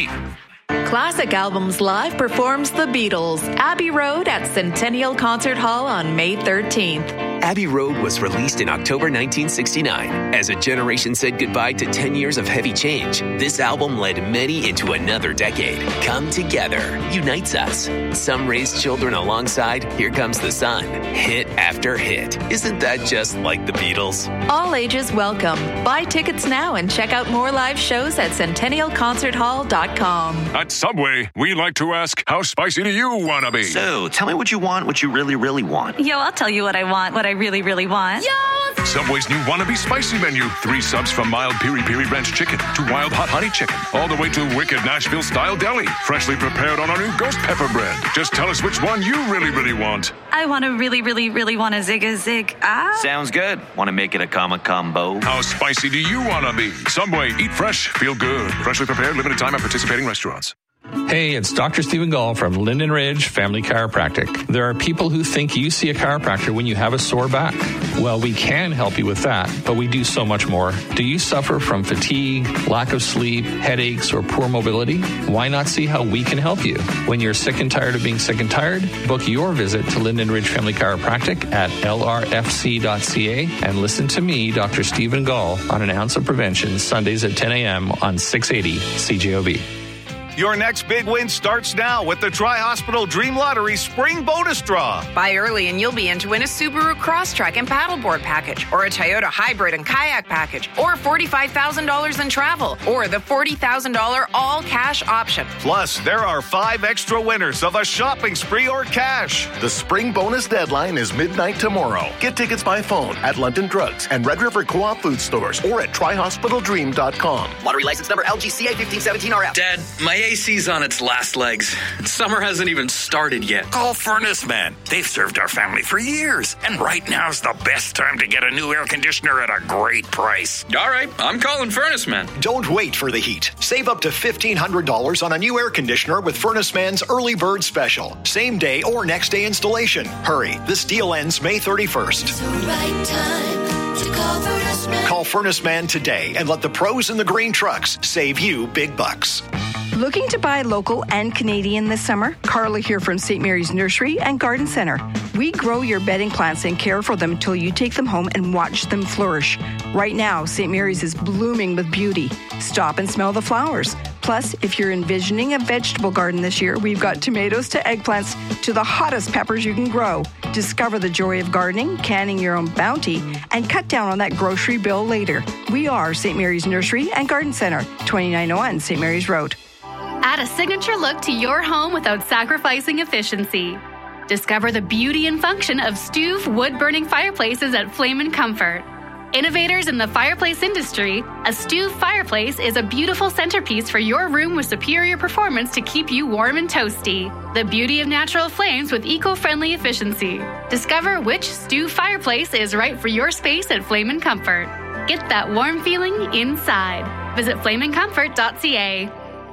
Speaker 5: Classic Albums Live performs The Beatles, Abbey Road at Centennial Concert Hall on May thirteenth.
Speaker 6: Abbey Road was released in October nineteen sixty-nine. As a generation said goodbye to ten years of heavy change, this album led many into another decade. Come Together unites us. Some raised children alongside Here Comes the Sun. Hit after hit. Isn't that just like the Beatles?
Speaker 5: All ages welcome. Buy tickets now and check out more live shows at centennial concert hall dot com.
Speaker 8: At Subway, we like to ask, how spicy do you want to be?
Speaker 9: So, tell me what you want, what you really, really want.
Speaker 10: Yo, I'll tell you what I want, what I really, really want. Yo!
Speaker 8: Subway's new Wannabe Spicy menu. Three subs from mild Piri Piri Ranch Chicken to wild hot honey chicken. All the way to wicked Nashville-style deli. Freshly prepared on our new ghost pepper bread. Just tell us which one you really, really want.
Speaker 10: I want to really, really, really want a zig a zig. Ah.
Speaker 9: Sounds good. Want to make it a comma combo?
Speaker 8: How spicy do you want to be? Subway, eat fresh, feel good. Freshly prepared, limited time at participating restaurants.
Speaker 13: Hey, it's Doctor Stephen Gall from Linden Ridge Family Chiropractic. There are people who think you see a chiropractor when you have a sore back. Well, we can help you with that, but we do so much more. Do you suffer from fatigue, lack of sleep, headaches, or poor mobility? Why not see how we can help you? When you're sick and tired of being sick and tired, book your visit to Linden Ridge Family Chiropractic at L R F C dot C A and listen to me, Doctor Stephen Gall, on An Ounce of Prevention, Sundays at ten a.m. on six eighty C J O B.
Speaker 15: Your next big win starts now with the Tri-Hospital Dream Lottery Spring Bonus Draw.
Speaker 29: Buy early and you'll be in to win a Subaru Crosstrek and paddleboard package, or a Toyota Hybrid and kayak package, or forty-five thousand dollars in travel, or the forty thousand dollars all-cash option.
Speaker 15: Plus, there are five extra winners of a shopping spree or cash.
Speaker 30: The Spring Bonus deadline is midnight tomorrow. Get tickets by phone at London Drugs and Red River Co-op food stores or at tri hospital dream dot com.
Speaker 31: Lottery license number L G C A fifteen seventeen R F.
Speaker 32: Dad, my A C's on its last legs. Summer hasn't even started yet.
Speaker 33: Call Furnace Man. They've served our family for years. And right now's the best time to get a new air conditioner at a great price.
Speaker 32: All right, I'm calling Furnace Man.
Speaker 34: Don't wait for the heat. Save up to fifteen hundred dollars on a new air conditioner with Furnace Man's Early Bird Special. Same day or next day installation. Hurry, this deal ends May thirty-first.
Speaker 7: It's the right time to call Furnace Man.
Speaker 34: Call Furnace Man today and let the pros in the green trucks save you big bucks.
Speaker 35: Looking to buy local and Canadian this summer? Carla here from Saint Mary's Nursery and Garden Center. We grow your bedding plants and care for them until you take them home and watch them flourish. Right now, Saint Mary's is blooming with beauty. Stop and smell the flowers. Plus, if you're envisioning a vegetable garden this year, we've got tomatoes to eggplants to the hottest peppers you can grow. Discover the joy of gardening, canning your own bounty, and cut down on that grocery bill later. We are Saint Mary's Nursery and Garden Center, twenty-nine oh one Saint Mary's Road.
Speaker 24: Add a signature look to your home without sacrificing efficiency. Discover the beauty and function of Stuve wood-burning fireplaces at Flame and Comfort. Innovators in the fireplace industry, a Stuve fireplace is a beautiful centerpiece for your room with superior performance to keep you warm and toasty. The beauty of natural flames with eco-friendly efficiency. Discover which Stuve fireplace is right for your space at Flame and Comfort. Get that warm feeling inside. Visit flame and comfort dot c a.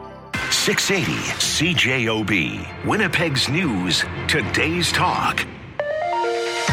Speaker 11: six eighty C J O B, Winnipeg's news, today's talk.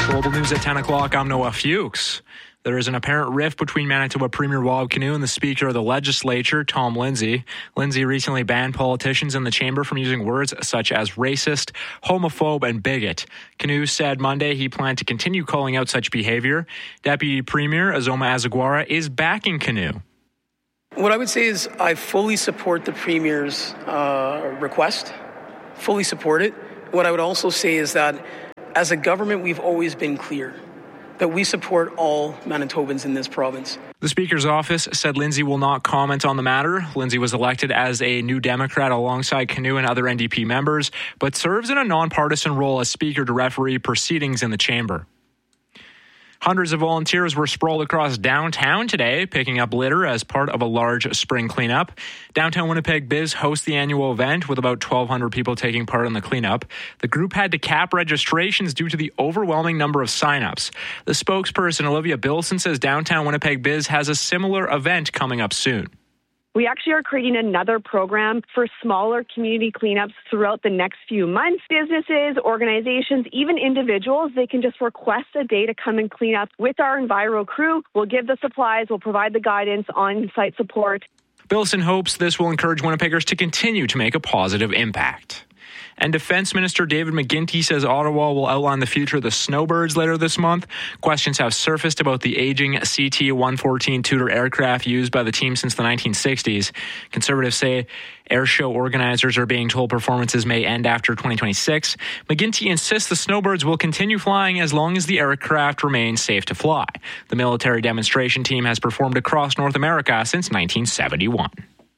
Speaker 1: Global News at ten o'clock, I'm Noah Fuchs. There is an apparent rift between Manitoba Premier Rob Canoe and the Speaker of the Legislature, Tom Lindsay. Lindsay recently banned politicians in the chamber from using words such as racist, homophobe, and bigot. Canoe said Monday he planned to continue calling out such behavior. Deputy Premier Azoma Azaguara is backing Canoe.
Speaker 12: What I would say is I fully support the Premier's uh, request, fully support it. What I would also say is that as a government, we've always been clear that we support all Manitobans in this province.
Speaker 1: The Speaker's office said Lindsay will not comment on the matter. Lindsay was elected as a New Democrat alongside Canoe and other N D P members, but serves in a nonpartisan role as Speaker to referee proceedings in the chamber. Hundreds of volunteers were sprawled across downtown today, picking up litter as part of a large spring cleanup. Downtown Winnipeg Biz hosts the annual event with about twelve hundred people taking part in the cleanup. The group had to cap registrations due to the overwhelming number of signups. The spokesperson, Olivia Bilson, says Downtown Winnipeg Biz has a similar event coming up soon.
Speaker 14: We actually are creating another program for smaller community cleanups throughout the next few months. Businesses, organizations, even individuals, they can just request a day to come and clean up with our Enviro crew. We'll give the supplies, we'll provide the guidance, on-site support.
Speaker 1: Bilson hopes this will encourage Winnipeggers to continue to make a positive impact. And Defense Minister David McGuinty says Ottawa will outline the future of the snowbirds later this month. Questions have surfaced about the aging C T one fourteen Tudor aircraft used by the team since the nineteen sixties. Conservatives say air show organizers are being told performances may end after twenty twenty-six. McGuinty insists the snowbirds will continue flying as long as the aircraft remain safe to fly. The military demonstration team has performed across North America since nineteen seventy-one.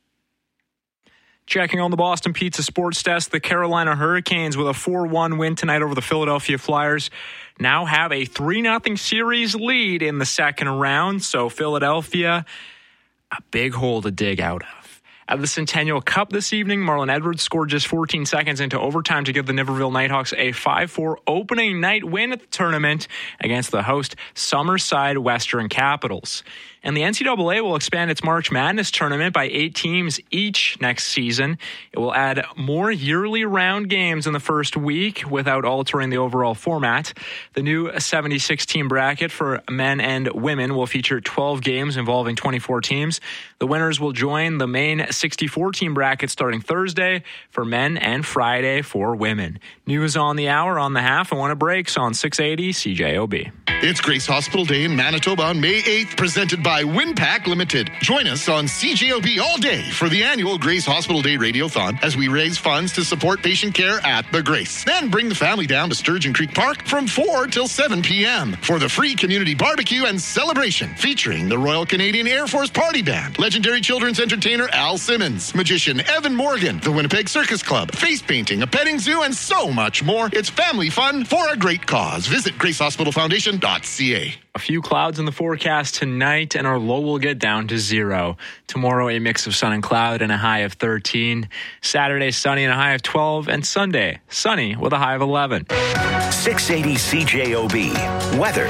Speaker 1: Checking on the Boston Pizza Sports Desk, the Carolina Hurricanes with a four one win tonight over the Philadelphia Flyers now have a three nothing series lead in the second round. So Philadelphia, a big hole to dig out of. At the Centennial Cup this evening, Marlon Edwards scored just fourteen seconds into overtime to give the Niverville Nighthawks a five four opening night win at the tournament against the host Summerside Western Capitals. And the N C double A will expand its March Madness tournament by eight teams each next season. It will add more yearly round games in the first week without altering the overall format. The new seventy-six team bracket for men and women will feature twelve games involving twenty-four teams. The winners will join the main sixty-four team bracket starting Thursday for men and Friday for women. News on the hour, on the half, and when it breaks on six eighty C J O B.
Speaker 16: It's Grace Hospital Day in Manitoba on May eighth, presented by Winpack Limited. Join us on C J O B all day for the annual Grace Hospital Day Radiothon as we raise funds to support patient care at the Grace. Then bring the family down to Sturgeon Creek Park from four till seven p.m. for the free community barbecue and celebration featuring the Royal Canadian Air Force Party Band, legendary children's entertainer Al Simmons, magician Evan Morgan, the Winnipeg Circus Club, face painting, a petting zoo, and so much more. It's family fun for a great cause. Visit grace hospital foundation dot c a.
Speaker 1: A few clouds in the forecast tonight, and our low will get down to zero. Tomorrow, a mix of sun and cloud and a high of thirteen. Saturday, sunny and a high of twelve. And Sunday, sunny with a high of eleven.
Speaker 11: six eighty C J O B. Weather.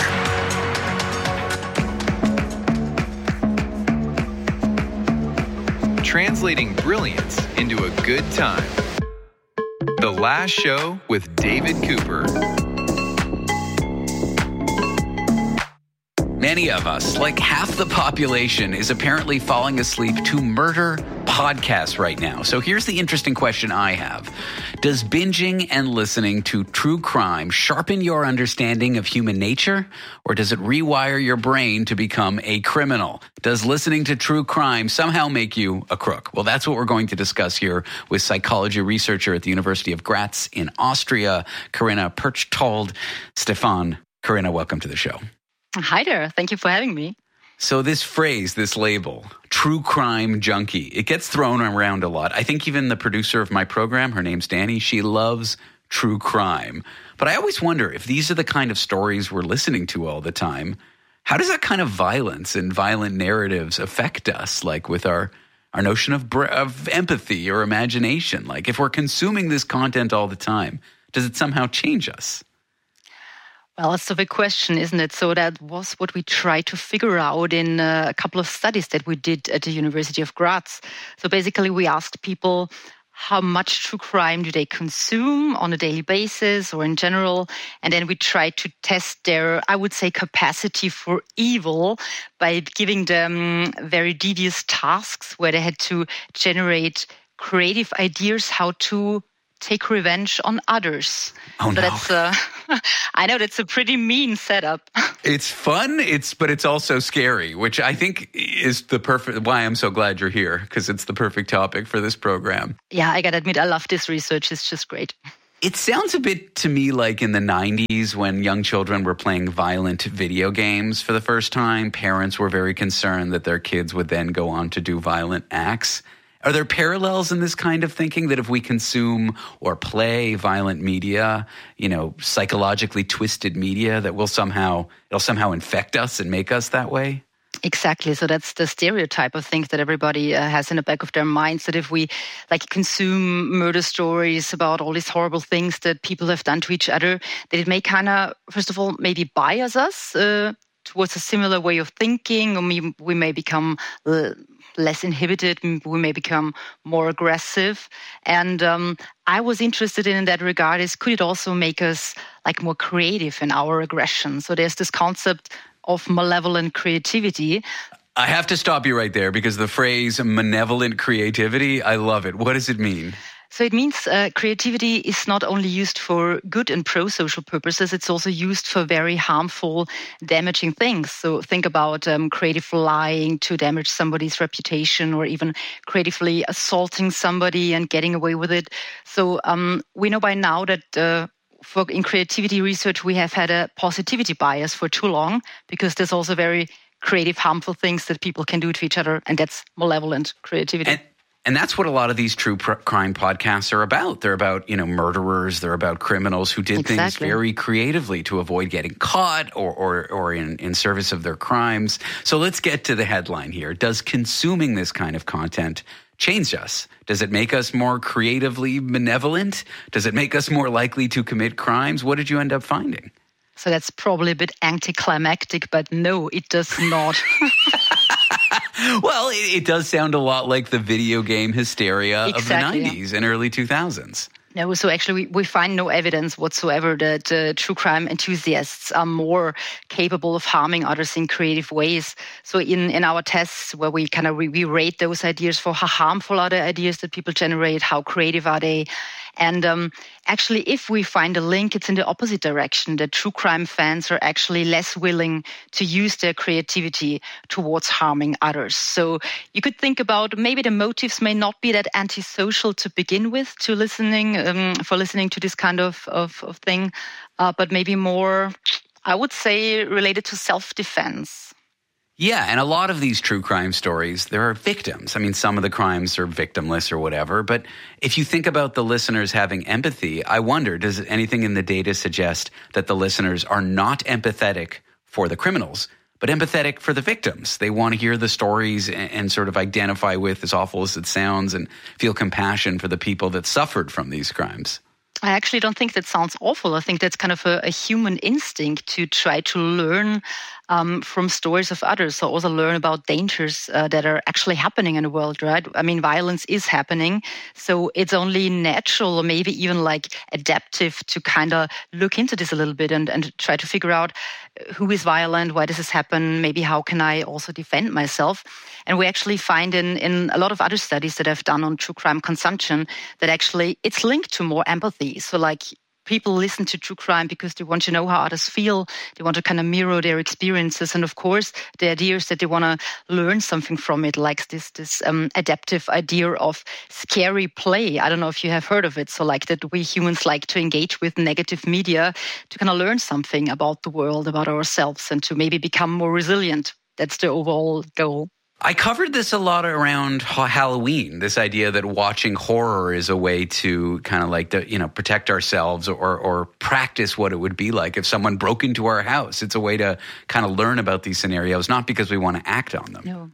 Speaker 3: Translating brilliance into a good time. The Last Show with David Cooper.
Speaker 2: Many of us, like half the population, is apparently falling asleep to murder podcasts right now. So here's the interesting question I have. Does binging and listening to true crime sharpen your understanding of human nature, or does it rewire your brain to become a criminal? Does listening to true crime somehow make you a crook? Well, that's what we're going to discuss here with psychology researcher at the University of Graz in Austria, Corinna Perchtold. Stefan, Corinna, welcome to the show.
Speaker 17: Hi there. Thank you for having me.
Speaker 2: So this phrase, this label, true crime junkie, it gets thrown around a lot. I think even the producer of my program, her name's Danny, she loves true crime. But I always wonder if these are the kind of stories we're listening to all the time, how does that kind of violence and violent narratives affect us, like with our, our notion of, of empathy or imagination? Like if we're consuming this content all the time, does it somehow change us?
Speaker 17: Well, it's a big question, isn't it? So that was what we tried to figure out in a couple of studies that we did at the University of Graz. So basically we asked people, how much true crime do they consume on a daily basis or in general. And then we try to test their, I would say, capacity for evil by giving them very devious tasks where they had to generate creative ideas how to take revenge on others.
Speaker 2: Oh,
Speaker 17: so
Speaker 2: no.
Speaker 17: that's uh, I know that's a pretty mean setup.
Speaker 2: It's fun, it's but it's also scary, which I think is the perfect, why I'm so glad you're here, because it's the perfect topic for this program.
Speaker 17: Yeah, I gotta admit, I love this research. It's just great.
Speaker 2: It sounds a bit to me like in the nineties when young children were playing violent video games for the first time. Parents were very concerned that their kids would then go on to do violent acts. Are there parallels in this kind of thinking that if we consume or play violent media, you know, psychologically twisted media, that will somehow, it'll somehow infect us and make us that way?
Speaker 17: Exactly. So that's the stereotype of things that everybody uh, has in the back of their minds, that if we like consume murder stories about all these horrible things that people have done to each other, that it may kind of, first of all, maybe bias us uh, towards a similar way of thinking, or we, we may become uh, less inhibited, we may become more aggressive. And um, I was interested in, in that regard is, could it also make us like more creative in our aggression? So there's this concept of malevolent creativity.
Speaker 2: I have to stop you right there because the phrase malevolent creativity, I love it. What does it mean?
Speaker 17: So it means uh, creativity is not only used for good and pro-social purposes, it's also used for very harmful, damaging things. So think about um, creative lying to damage somebody's reputation, or even creatively assaulting somebody and getting away with it. So um, we know by now that uh, for in creativity research, we have had a positivity bias for too long, because there's also very creative, harmful things that people can do to each other, and that's malevolent creativity.
Speaker 2: And- And that's what a lot of these true pr- crime podcasts are about. They're about, you know, murderers. They're about criminals who did
Speaker 17: exactly.
Speaker 2: things very creatively to avoid getting caught or or, or in, in service of their crimes. So let's get to the headline here. Does consuming this kind of content change us? Does it make us more creatively benevolent? Does it make us more likely to commit crimes? What did you end up finding?
Speaker 17: So that's probably a bit anticlimactic, but no, it does not.
Speaker 2: Well, it, it does sound a lot like the video game hysteria
Speaker 17: exactly,
Speaker 2: of the nineties
Speaker 17: yeah.
Speaker 2: and early two thousands.
Speaker 17: No, so actually we, we find no evidence whatsoever that uh, true crime enthusiasts are more capable of harming others in creative ways. So in, in our tests where we kind of, we, we rate those ideas for how harmful are the ideas that people generate, how creative are they. And um, actually, if we find a link, it's in the opposite direction, that true crime fans are actually less willing to use their creativity towards harming others. So you could think about maybe the motives may not be that antisocial to begin with, to listening um, for listening to this kind of, of, of thing, uh, but maybe more, I would say, related to self-defense.
Speaker 2: Yeah, and a lot of these true crime stories, there are victims. I mean, some of the crimes are victimless or whatever, but if you think about the listeners having empathy, I wonder, does anything in the data suggest that the listeners are not empathetic for the criminals, but empathetic for the victims? They want to hear the stories and, and sort of identify with, as awful as it sounds, and feel compassion for the people that suffered from these crimes.
Speaker 17: I actually don't think that sounds awful. I think that's kind of a, a human instinct to try to learn um, from stories of others. So also learn about dangers uh, that are actually happening in the world, right? I mean, violence is happening. So it's only natural or maybe even like adaptive to kind of look into this a little bit and, and try to figure out who is violent, why does this happen, maybe how can I also defend myself. And we actually find in, in a lot of other studies that I've done on true crime consumption that actually it's linked to more empathy. So like people listen to true crime because they want to know how others feel. They want to kind of mirror their experiences. And of course, the idea is that they want to learn something from it, like this, this um, adaptive idea of scary play. I don't know if you have heard of it. So like that we humans like to engage with negative media to kind of learn something about the world, about ourselves, and to maybe become more resilient. That's the overall goal.
Speaker 2: I covered this a lot around Halloween, this idea that watching horror is a way to kind of like, the, you know, protect ourselves or, or practice what it would be like if someone broke into our house. It's a way to kind of learn about these scenarios, not because we want to act on them.
Speaker 17: No.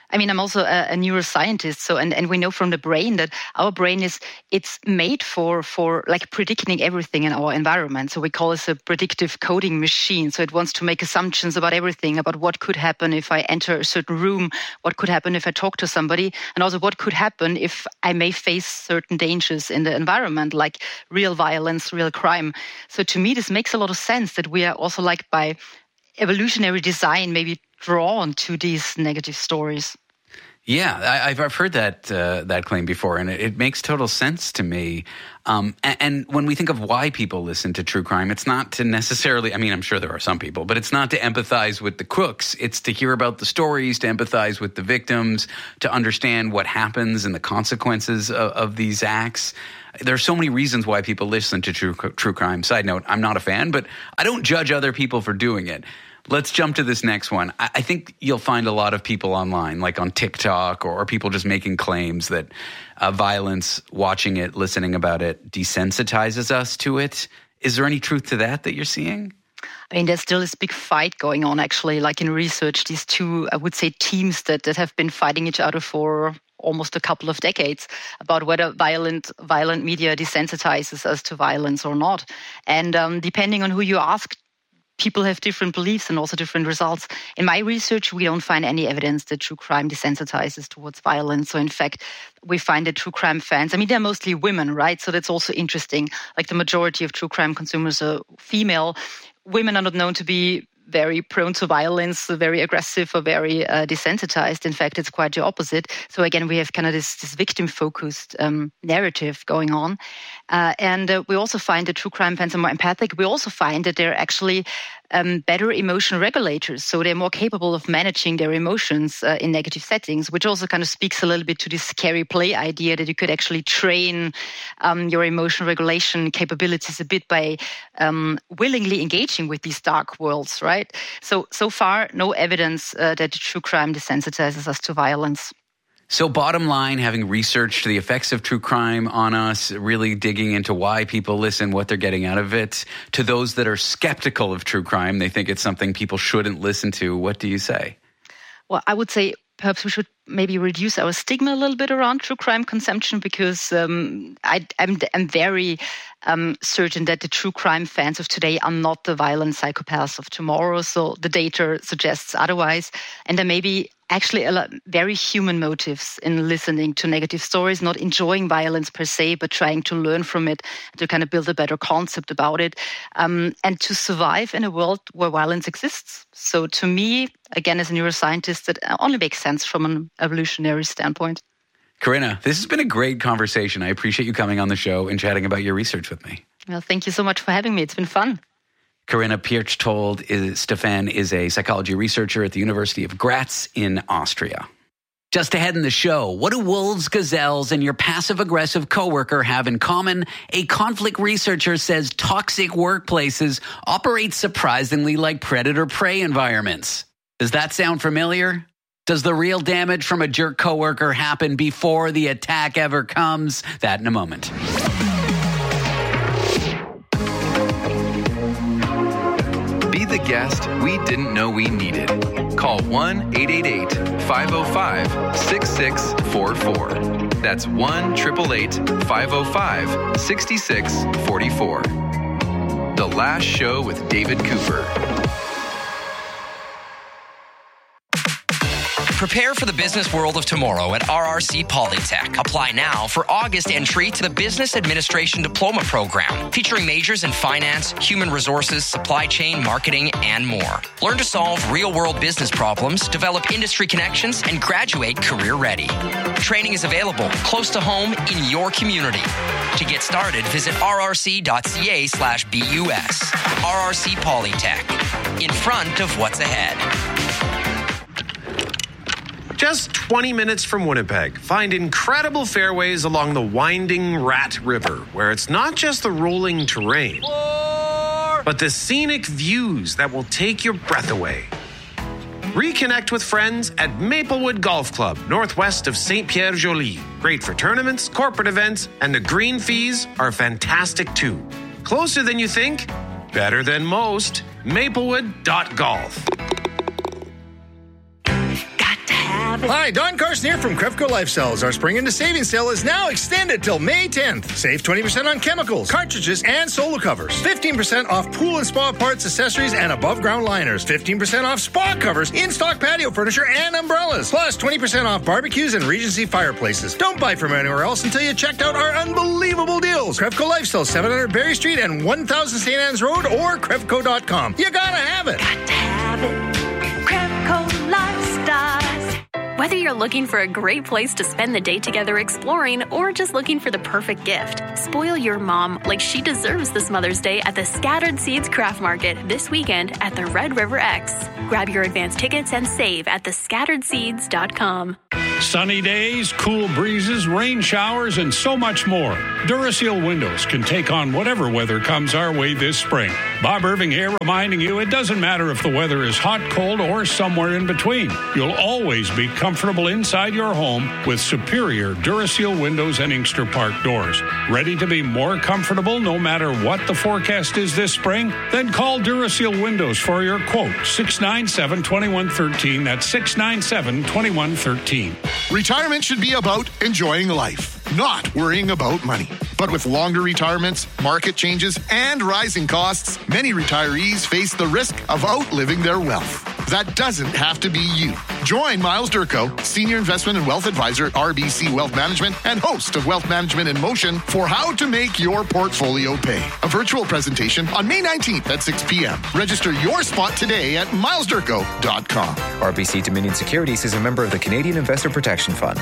Speaker 17: I mean, I'm also a, a neuroscientist, so and, and we know from the brain that our brain is it's made for for like predicting everything in our environment. So we call it a predictive coding machine. So it wants to make assumptions about everything, about what could happen if I enter a certain room, what could happen if I talk to somebody, and also what could happen if I may face certain dangers in the environment, like real violence, real crime. So to me, this makes a lot of sense that we are also like by evolutionary design maybe drawn to these negative stories.
Speaker 2: Yeah, I, I've I've heard that uh, that claim before, and it, it makes total sense to me. Um, and, and when we think of why people listen to true crime, it's not to necessarily, I mean, I'm sure there are some people, but it's not to empathize with the crooks. It's to hear about the stories, to empathize with the victims, to understand what happens and the consequences of, of these acts. There are so many reasons why people listen to true true crime. Side note, I'm not a fan, but I don't judge other people for doing it. Let's jump to this next one. I think you'll find a lot of people online, like on TikTok, or people just making claims that uh, violence, watching it, listening about it, desensitizes us to it. Is there any truth to that that you're seeing?
Speaker 17: I mean, there's still this big fight going on, actually, like in research, these two, I would say, teams that, that have been fighting each other for almost a couple of decades about whether violent violent media desensitizes us to violence or not. And um, depending on who you ask, people have different beliefs and also different results. In my research, we don't find any evidence that true crime desensitizes towards violence. So in fact, we find that true crime fans, I mean, they're mostly women, right? So that's also interesting. Like the majority of true crime consumers are female. Women are not known to be very prone to violence, very aggressive or very uh, desensitized. In fact, it's quite the opposite. So again, we have kind of this, this victim-focused um, narrative going on. Uh, and uh, we also find that true crime fans are more empathic. We also find that they're actually um, better emotion regulators. So they're more capable of managing their emotions uh, in negative settings, which also kind of speaks a little bit to this scary play idea that you could actually train um, your emotion regulation capabilities a bit by um, willingly engaging with these dark worlds, right? So, so far, no evidence uh, that true crime desensitizes us to violence.
Speaker 2: So bottom line, having researched the effects of true crime on us, really digging into why people listen, what they're getting out of it, to those that are skeptical of true crime, they think it's something people shouldn't listen to. What do you say?
Speaker 17: Well, I would say perhaps we should maybe reduce our stigma a little bit around true crime consumption, because um, I, I'm, I'm very um, certain that the true crime fans of today are not the violent psychopaths of tomorrow. So the data suggests otherwise. And there may be actually a lot, very human motives in listening to negative stories, not enjoying violence per se, but trying to learn from it, to kind of build a better concept about it, um, and to survive in a world where violence exists. So to me, again, as a neuroscientist, it only makes sense from an evolutionary standpoint.
Speaker 2: Corinna, this has been a great conversation. I appreciate you coming on the show and chatting about your research with me.
Speaker 17: Well, thank you so much for having me. It's been fun.
Speaker 2: Corinna Pirchtold is, Stefan is a psychology researcher at the University of Graz in Austria. Just ahead in the show, what do wolves, gazelles, and your passive-aggressive coworker have in common? A conflict researcher says toxic workplaces operate surprisingly like predator-prey environments. Does that sound familiar? Does the real damage from a jerk coworker happen before the attack ever comes? That in a moment.
Speaker 3: Be the guest we didn't know we needed. Call one eight eight eight, five oh five, six six four four. That's one eight eight eight, five oh five, six six four four. The Last Show with David Cooper.
Speaker 4: Prepare for the business world of tomorrow at R R C Polytech. Apply now for August entry to the Business Administration Diploma Program, featuring majors in finance, human resources, supply chain, marketing, and more. Learn to solve real-world business problems, develop industry connections, and graduate career-ready. Training is available close to home in your community. To get started, visit rrc.ca slash BUS. R R C Polytech, in front of what's ahead.
Speaker 5: Just twenty minutes from Winnipeg, find incredible fairways along the winding Rat River, where it's not just the rolling terrain, but the scenic views that will take your breath away. Reconnect with friends at Maplewood Golf Club, northwest of Saint Pierre Joly. Great for tournaments, corporate events, and the green fees are fantastic too. Closer than you think, better than most. Maplewood dot golf.
Speaker 6: have it.
Speaker 8: Hi, Don Carson here from Crevco Life Cells. Our spring into savings sale is now extended till May tenth. Save twenty percent on chemicals, cartridges, and solo covers. fifteen percent off pool and spa parts, accessories, and above ground liners. fifteen percent off spa covers, in-stock patio furniture, and umbrellas. Plus twenty percent off barbecues and Regency fireplaces. Don't buy from anywhere else until you checked out our unbelievable deals. Crevco Life Cells, seven hundred Berry Street and one thousand Saint Anne's Road, or crevco dot com. You gotta have it.
Speaker 7: Got to have it. Crevco Lifestyles.
Speaker 9: Whether you're looking for a great place to spend the day together exploring or just looking for the perfect gift, spoil your mom like she deserves this Mother's Day at the Scattered Seeds Craft Market this weekend at the Red River X. Grab your advance tickets and save at the scattered seeds dot com.
Speaker 10: Sunny days, cool breezes, rain showers, and so much more. Duraseal Windows can take on whatever weather comes our way this spring. Bob Irving here reminding you it doesn't matter if the weather is hot, cold, or somewhere in between. You'll always be comfortable inside your home with superior Duraseal windows and Inkster Park doors. Ready to be more comfortable no matter what the forecast is this spring? Then call Duraseal Windows for your quote. six nine seven, two one one three. That's six nine seven, two one one three.
Speaker 16: Retirement should be about enjoying life, not worrying about money. But with longer retirements, market changes, and rising costs, many retirees face the risk of outliving their wealth. That doesn't have to be you. Join Miles Durko, Senior Investment and Wealth Advisor at R B C Wealth Management and host of Wealth Management in Motion for how to make your portfolio pay. A virtual presentation on May nineteenth at six p.m. Register your spot today at miles durko dot com.
Speaker 13: R B C Dominion Securities is a member of the Canadian Investor Protection Fund.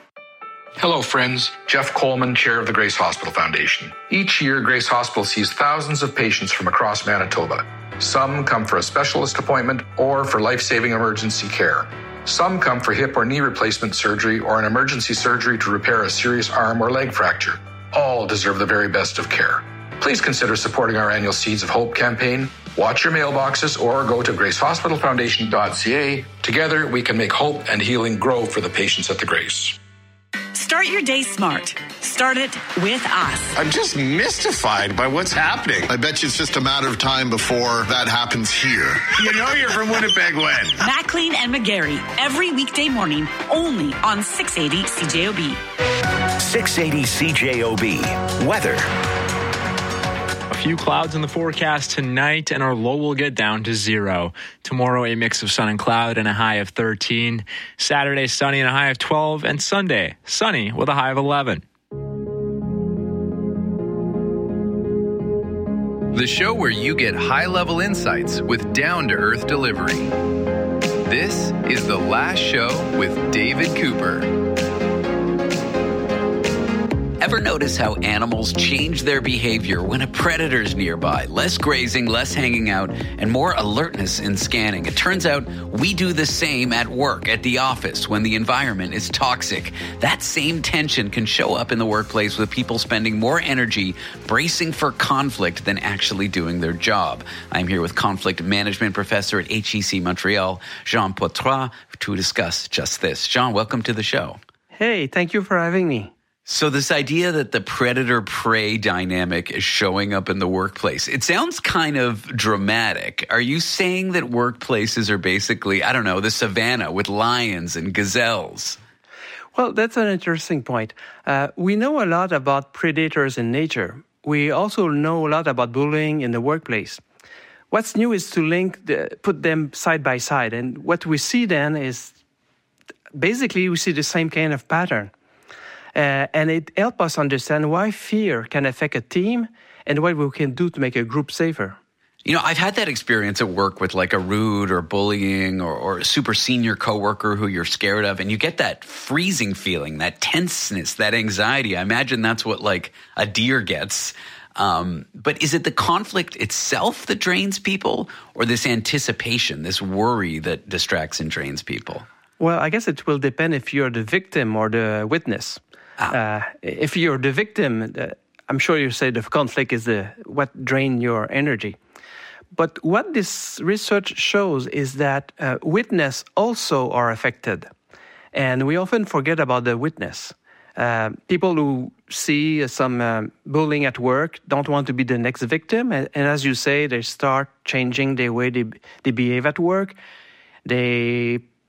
Speaker 18: Hello, friends. Jeff Coleman, chair of the Grace Hospital Foundation. Each year, Grace Hospital sees thousands of patients from across Manitoba. Some come for a specialist appointment or for life-saving emergency care. Some come for hip or knee replacement surgery or an emergency surgery to repair a serious arm or leg fracture. All deserve the very best of care. Please consider supporting our annual Seeds of Hope campaign. Watch your mailboxes or go to grace hospital foundation dot c a. Together, we can make hope and healing grow for the patients at the Grace.
Speaker 19: Start your day smart. Start it with us.
Speaker 5: I'm just mystified by what's happening.
Speaker 16: I bet you it's just a matter of time before that happens here.
Speaker 5: You know you're from Winnipeg when?
Speaker 19: Maclean and McGarry, every weekday morning, only on six eighty C J O B.
Speaker 11: six eighty C J O B. Weather.
Speaker 1: A few clouds in the forecast tonight, and our low will get down to zero. Tomorrow, a mix of sun and cloud and a high of thirteen. Saturday, sunny and a high of twelve. And Sunday, sunny with a high of eleven.
Speaker 3: The show where you get high-level insights with down-to-earth delivery. This is The Last Show with David Cooper.
Speaker 2: Ever notice how animals change their behavior when a predator's nearby? Less grazing, less hanging out, and more alertness in scanning. It turns out we do the same at work, at the office, when the environment is toxic. That same tension can show up in the workplace with people spending more energy bracing for conflict than actually doing their job. I'm here with conflict management professor at H E C Montreal, Jean Poitras, to discuss just this. Jean, welcome to the show.
Speaker 20: Hey, thank you for having me.
Speaker 2: So this idea that the predator-prey dynamic is showing up in the workplace, it sounds kind of dramatic. Are you saying that workplaces are basically, I don't know, the savannah with lions and gazelles?
Speaker 20: Well, that's an interesting point. Uh, we know a lot about predators in nature. We also know a lot about bullying in the workplace. What's new is to link, the, put them side by side. And what we see then is basically we see the same kind of pattern. Uh, and it helps us understand why fear can affect a team and what we can do to make a group safer.
Speaker 2: You know, I've had that experience at work with like a rude or bullying or, or a super senior coworker who you're scared of, and you get that freezing feeling, that tenseness, that anxiety. I imagine that's what like a deer gets. Um, but is it the conflict itself that drains people, or this anticipation, this worry that distracts and drains people?
Speaker 20: Well, I guess it will depend if you're the victim or the witness. Ah. Uh, if you're the victim, uh, I'm sure you say the conflict is the what drains your energy. But what this research shows is that uh, witness also are affected. And we often forget about the witness. Uh, people who see some uh, bullying at work don't want to be the next victim. And, and as you say, they start changing the way they, they behave at work. They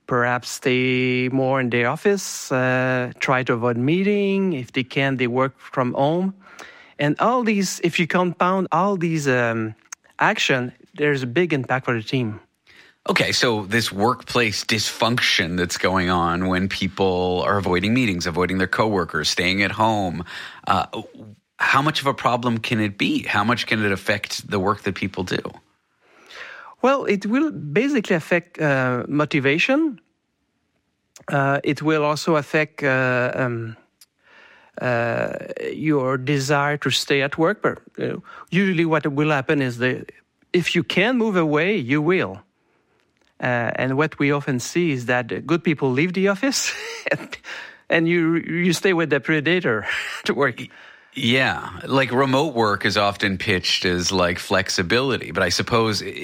Speaker 20: perhaps stay more in the office, uh, try to avoid meeting. If they can, they work from home. And all these, if you compound all these um, action, there's a big impact for the team.
Speaker 2: Okay, so this workplace dysfunction that's going on when people are avoiding meetings, avoiding their coworkers, staying at home, uh, how much of a problem can it be? How much can it affect the work that people do?
Speaker 20: Well, it will basically affect uh, motivation. Uh, it will also affect uh, um, uh, your desire to stay at work. But uh, usually what will happen is that if you can move away, you will. Uh, and what we often see is that good people leave the office and, and you you stay with the predator to work.
Speaker 2: Yeah, like remote work is often pitched as like flexibility, but I suppose